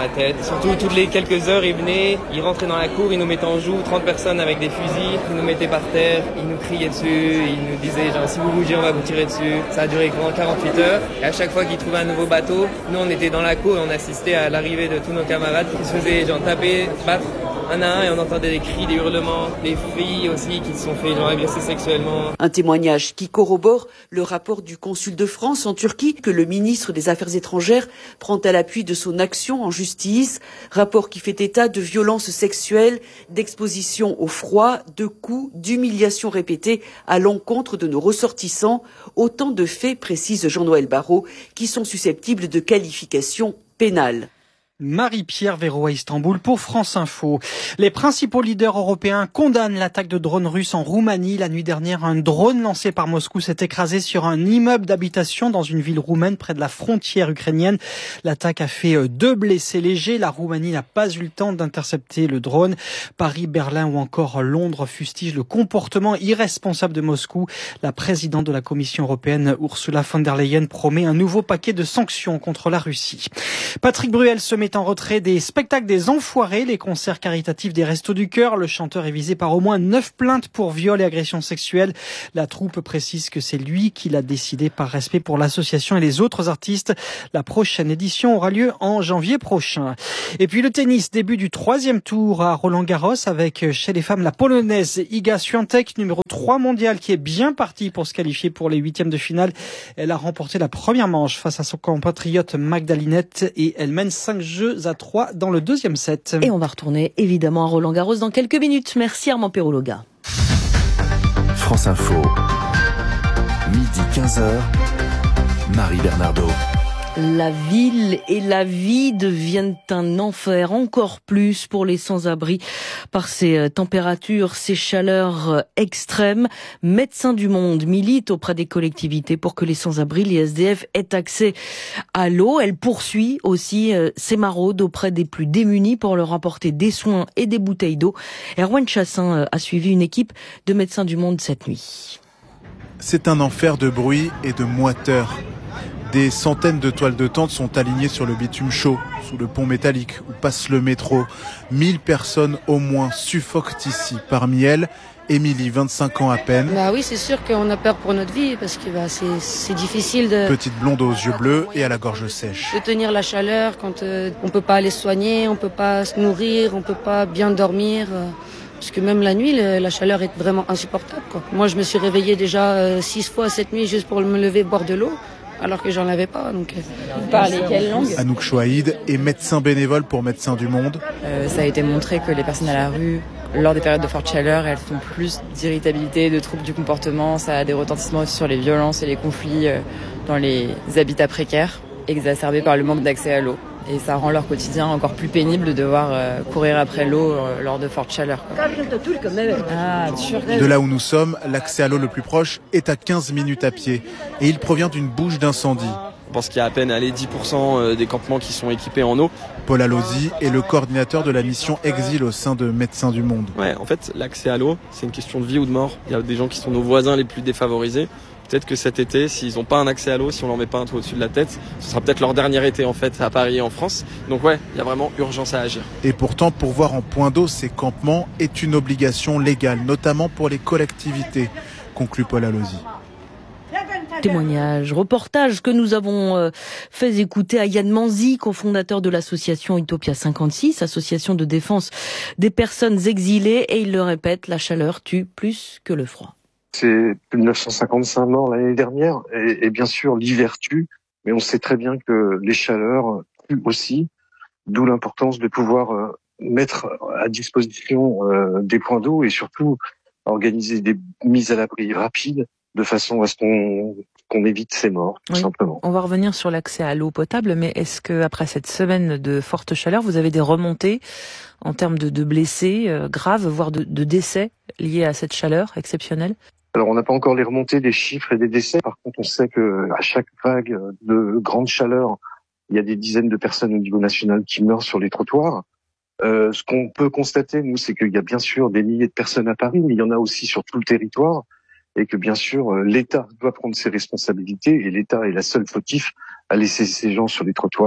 Surtout toutes les quelques heures, ils venaient, ils rentraient dans la cour, ils nous mettaient en joue, 30 personnes avec des fusils, ils nous mettaient par terre, ils nous criaient dessus, ils nous disaient genre si vous bougez on va vous tirer dessus. Ça a duré 48 heures et à chaque fois qu'ils trouvaient un nouveau bateau, nous on était dans la cour et on assistait à l'arrivée de tous nos camarades qui se faisaient genre taper, battre un à un et on entendait des cris, des hurlements, des filles aussi qui se sont fait agresser sexuellement. Un témoignage qui corrobore le rapport du consul de France en Turquie que le ministre des Affaires étrangères prend à l'appui de son action en justice. Rapport qui fait état de violences sexuelles, d'exposition au froid, de coups, d'humiliations répétées à l'encontre de nos ressortissants. Autant de faits, précise Jean-Noël Barrot, qui sont susceptibles de qualification pénale. Marie-Pierre Véro à Istanbul pour France Info. Les principaux leaders européens condamnent l'attaque de drones russes en Roumanie. La nuit dernière, un drone lancé par Moscou s'est écrasé sur un immeuble d'habitation dans une ville roumaine près de la frontière ukrainienne. L'attaque a fait 2 blessés légers. La Roumanie n'a pas eu le temps d'intercepter le drone. Paris, Berlin ou encore Londres fustigent le comportement irresponsable de Moscou. La présidente de la Commission européenne, Ursula von der Leyen, promet un nouveau paquet de sanctions contre la Russie. Patrick Bruel se met en retrait des spectacles des Enfoirés, les concerts caritatifs des Restos du Cœur. Le chanteur est visé par au moins 9 plaintes pour viol et agression sexuelle. La troupe précise que c'est lui qui l'a décidé par respect pour l'association et les autres artistes. La prochaine édition aura lieu en janvier prochain. Et puis le tennis, début du 3e tour à Roland-Garros avec chez les femmes la Polonaise Iga Świątek, numéro 3 mondial, qui est bien partie pour se qualifier pour les 8e de finale. Elle a remporté la première manche face à son compatriote Magdalinette et elle mène 5-3 dans le 2e set. Et on va retourner évidemment à Roland-Garros dans quelques minutes. Merci Armand Perrologa. France Info, midi 15h, Marie Bernardo. La ville et la vie deviennent un enfer, encore plus pour les sans-abri par ces températures, ces chaleurs extrêmes. Médecins du Monde milite auprès des collectivités pour que les sans-abri, les SDF, aient accès à l'eau. Elle poursuit aussi ses maraudes auprès des plus démunis pour leur apporter des soins et des bouteilles d'eau. Erwan Chassin a suivi une équipe de Médecins du Monde cette nuit. C'est un enfer de bruit et de moiteur. Des centaines de toiles de tente sont alignées sur le bitume chaud, sous le pont métallique où passe le métro. 1000 personnes au moins suffoquent ici. Parmi elles, Émilie, 25 ans à peine. Oui, c'est sûr qu'on a peur pour notre vie parce que c'est difficile de... Petite blonde aux yeux bleus et à la gorge sèche. De tenir la chaleur quand on peut pas aller se soigner, on peut pas se nourrir, on peut pas bien dormir. Parce que même la nuit, la chaleur est vraiment insupportable, quoi. Moi, je me suis réveillée déjà 6 fois cette nuit juste pour me lever boire de l'eau. Alors que j'en avais pas, donc... Vous parlez quelle langue ? Anouk Chouaïd est médecin bénévole pour Médecins du Monde. Ça a été montré que les personnes à la rue, lors des périodes de forte chaleur, elles font plus d'irritabilité, de troubles du comportement. Ça a des retentissements aussi sur les violences et les conflits dans les habitats précaires, exacerbés par le manque d'accès à l'eau. Et ça rend leur quotidien encore plus pénible de devoir courir après l'eau lors de fortes chaleurs. De là où nous sommes, l'accès à l'eau le plus proche est à 15 minutes à pied. Et il provient d'une bouche d'incendie. Je pense qu'il y a à peine 10% des campements qui sont équipés en eau. Paul Allozy est le coordinateur de la mission Exil au sein de Médecins du Monde. Ouais, en fait, l'accès à l'eau, c'est une question de vie ou de mort. Il y a des gens qui sont nos voisins les plus défavorisés. Peut-être que cet été, s'ils n'ont pas un accès à l'eau, si on leur met pas un toit au-dessus de la tête, ce sera peut-être leur dernier été en fait à Paris et en France. Donc ouais, il y a vraiment urgence à agir. Et pourtant, pourvoir en point d'eau ces campements est une obligation légale, notamment pour les collectivités, conclut Paul Allozy. Témoignage, reportage que nous avons fait écouter à Yann Manzi, cofondateur de l'association Utopia 56, association de défense des personnes exilées, et il le répète, la chaleur tue plus que le froid. C'est plus de 955 morts l'année dernière, et bien sûr l'hiver tue, mais on sait très bien que les chaleurs tuent aussi, d'où l'importance de pouvoir mettre à disposition des points d'eau et surtout organiser des mises à l'abri rapides de façon à ce qu'on évite ces morts, tout simplement. On va revenir sur l'accès à l'eau potable, mais est-ce que après cette semaine de forte chaleur, vous avez des remontées en termes de blessés graves, voire de décès liés à cette chaleur exceptionnelle ? Alors, on n'a pas encore les remontées des chiffres et des décès. Par contre, on sait que à chaque vague de grande chaleur, il y a des dizaines de personnes au niveau national qui meurent sur les trottoirs. Ce qu'on peut constater, nous, c'est qu'il y a bien sûr des milliers de personnes à Paris, mais il y en a aussi sur tout le territoire. Et que bien sûr, l'État doit prendre ses responsabilités et l'État est la seule fautif à laisser ces gens sur les trottoirs.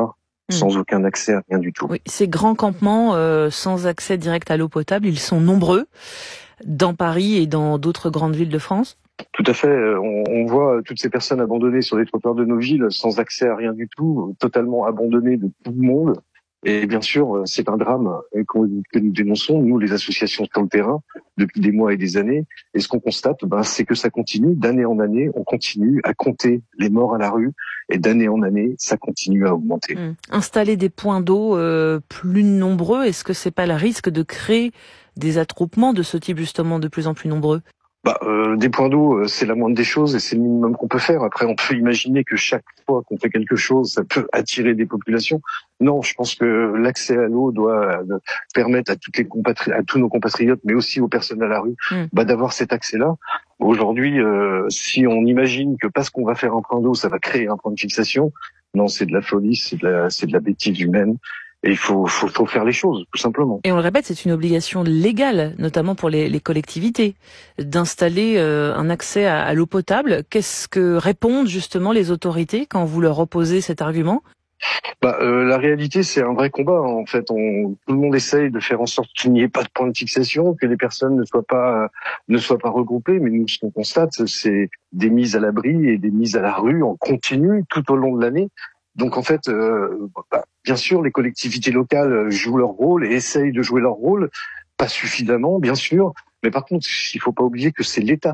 sans aucun accès à rien du tout. Oui, ces grands campements sans accès direct à l'eau potable, ils sont nombreux dans Paris et dans d'autres grandes villes de France? Tout à fait. On voit toutes ces personnes abandonnées sur les trottoirs de nos villes, sans accès à rien du tout, totalement abandonnées de tout le monde. Et bien sûr, c'est un drame que nous dénonçons, nous, les associations sur le terrain, depuis des mois et des années. Et ce qu'on constate, c'est que ça continue. D'année en année, on continue à compter les morts à la rue. Et d'année en année, ça continue à augmenter. Installer des points d'eau plus nombreux, est-ce que c'est pas le risque de créer des attroupements de ce type, justement, de plus en plus nombreux? Des points d'eau, c'est la moindre des choses et c'est le minimum qu'on peut faire. Après, on peut imaginer que chaque fois qu'on fait quelque chose, ça peut attirer des populations. Non, je pense que l'accès à l'eau doit permettre à tous nos compatriotes, mais aussi aux personnes à la rue, d'avoir cet accès-là. Aujourd'hui, si on imagine que parce qu'on va faire un point d'eau, ça va créer un point de fixation, non, c'est de la folie, c'est de la bêtise humaine. Et il faut faire les choses, tout simplement. Et on le répète, c'est une obligation légale, notamment pour les collectivités, d'installer un accès à l'eau potable. Qu'est-ce que répondent justement les autorités quand vous leur opposez cet argument? La réalité, c'est un vrai combat. En fait, tout le monde essaye de faire en sorte qu'il n'y ait pas de point de fixation, que les personnes ne soient pas regroupées. Mais nous, ce qu'on constate, c'est des mises à l'abri et des mises à la rue en continu tout au long de l'année. Donc en fait, bien sûr, les collectivités locales jouent leur rôle et essayent de jouer leur rôle, pas suffisamment, bien sûr. Mais par contre, il faut pas oublier que c'est l'État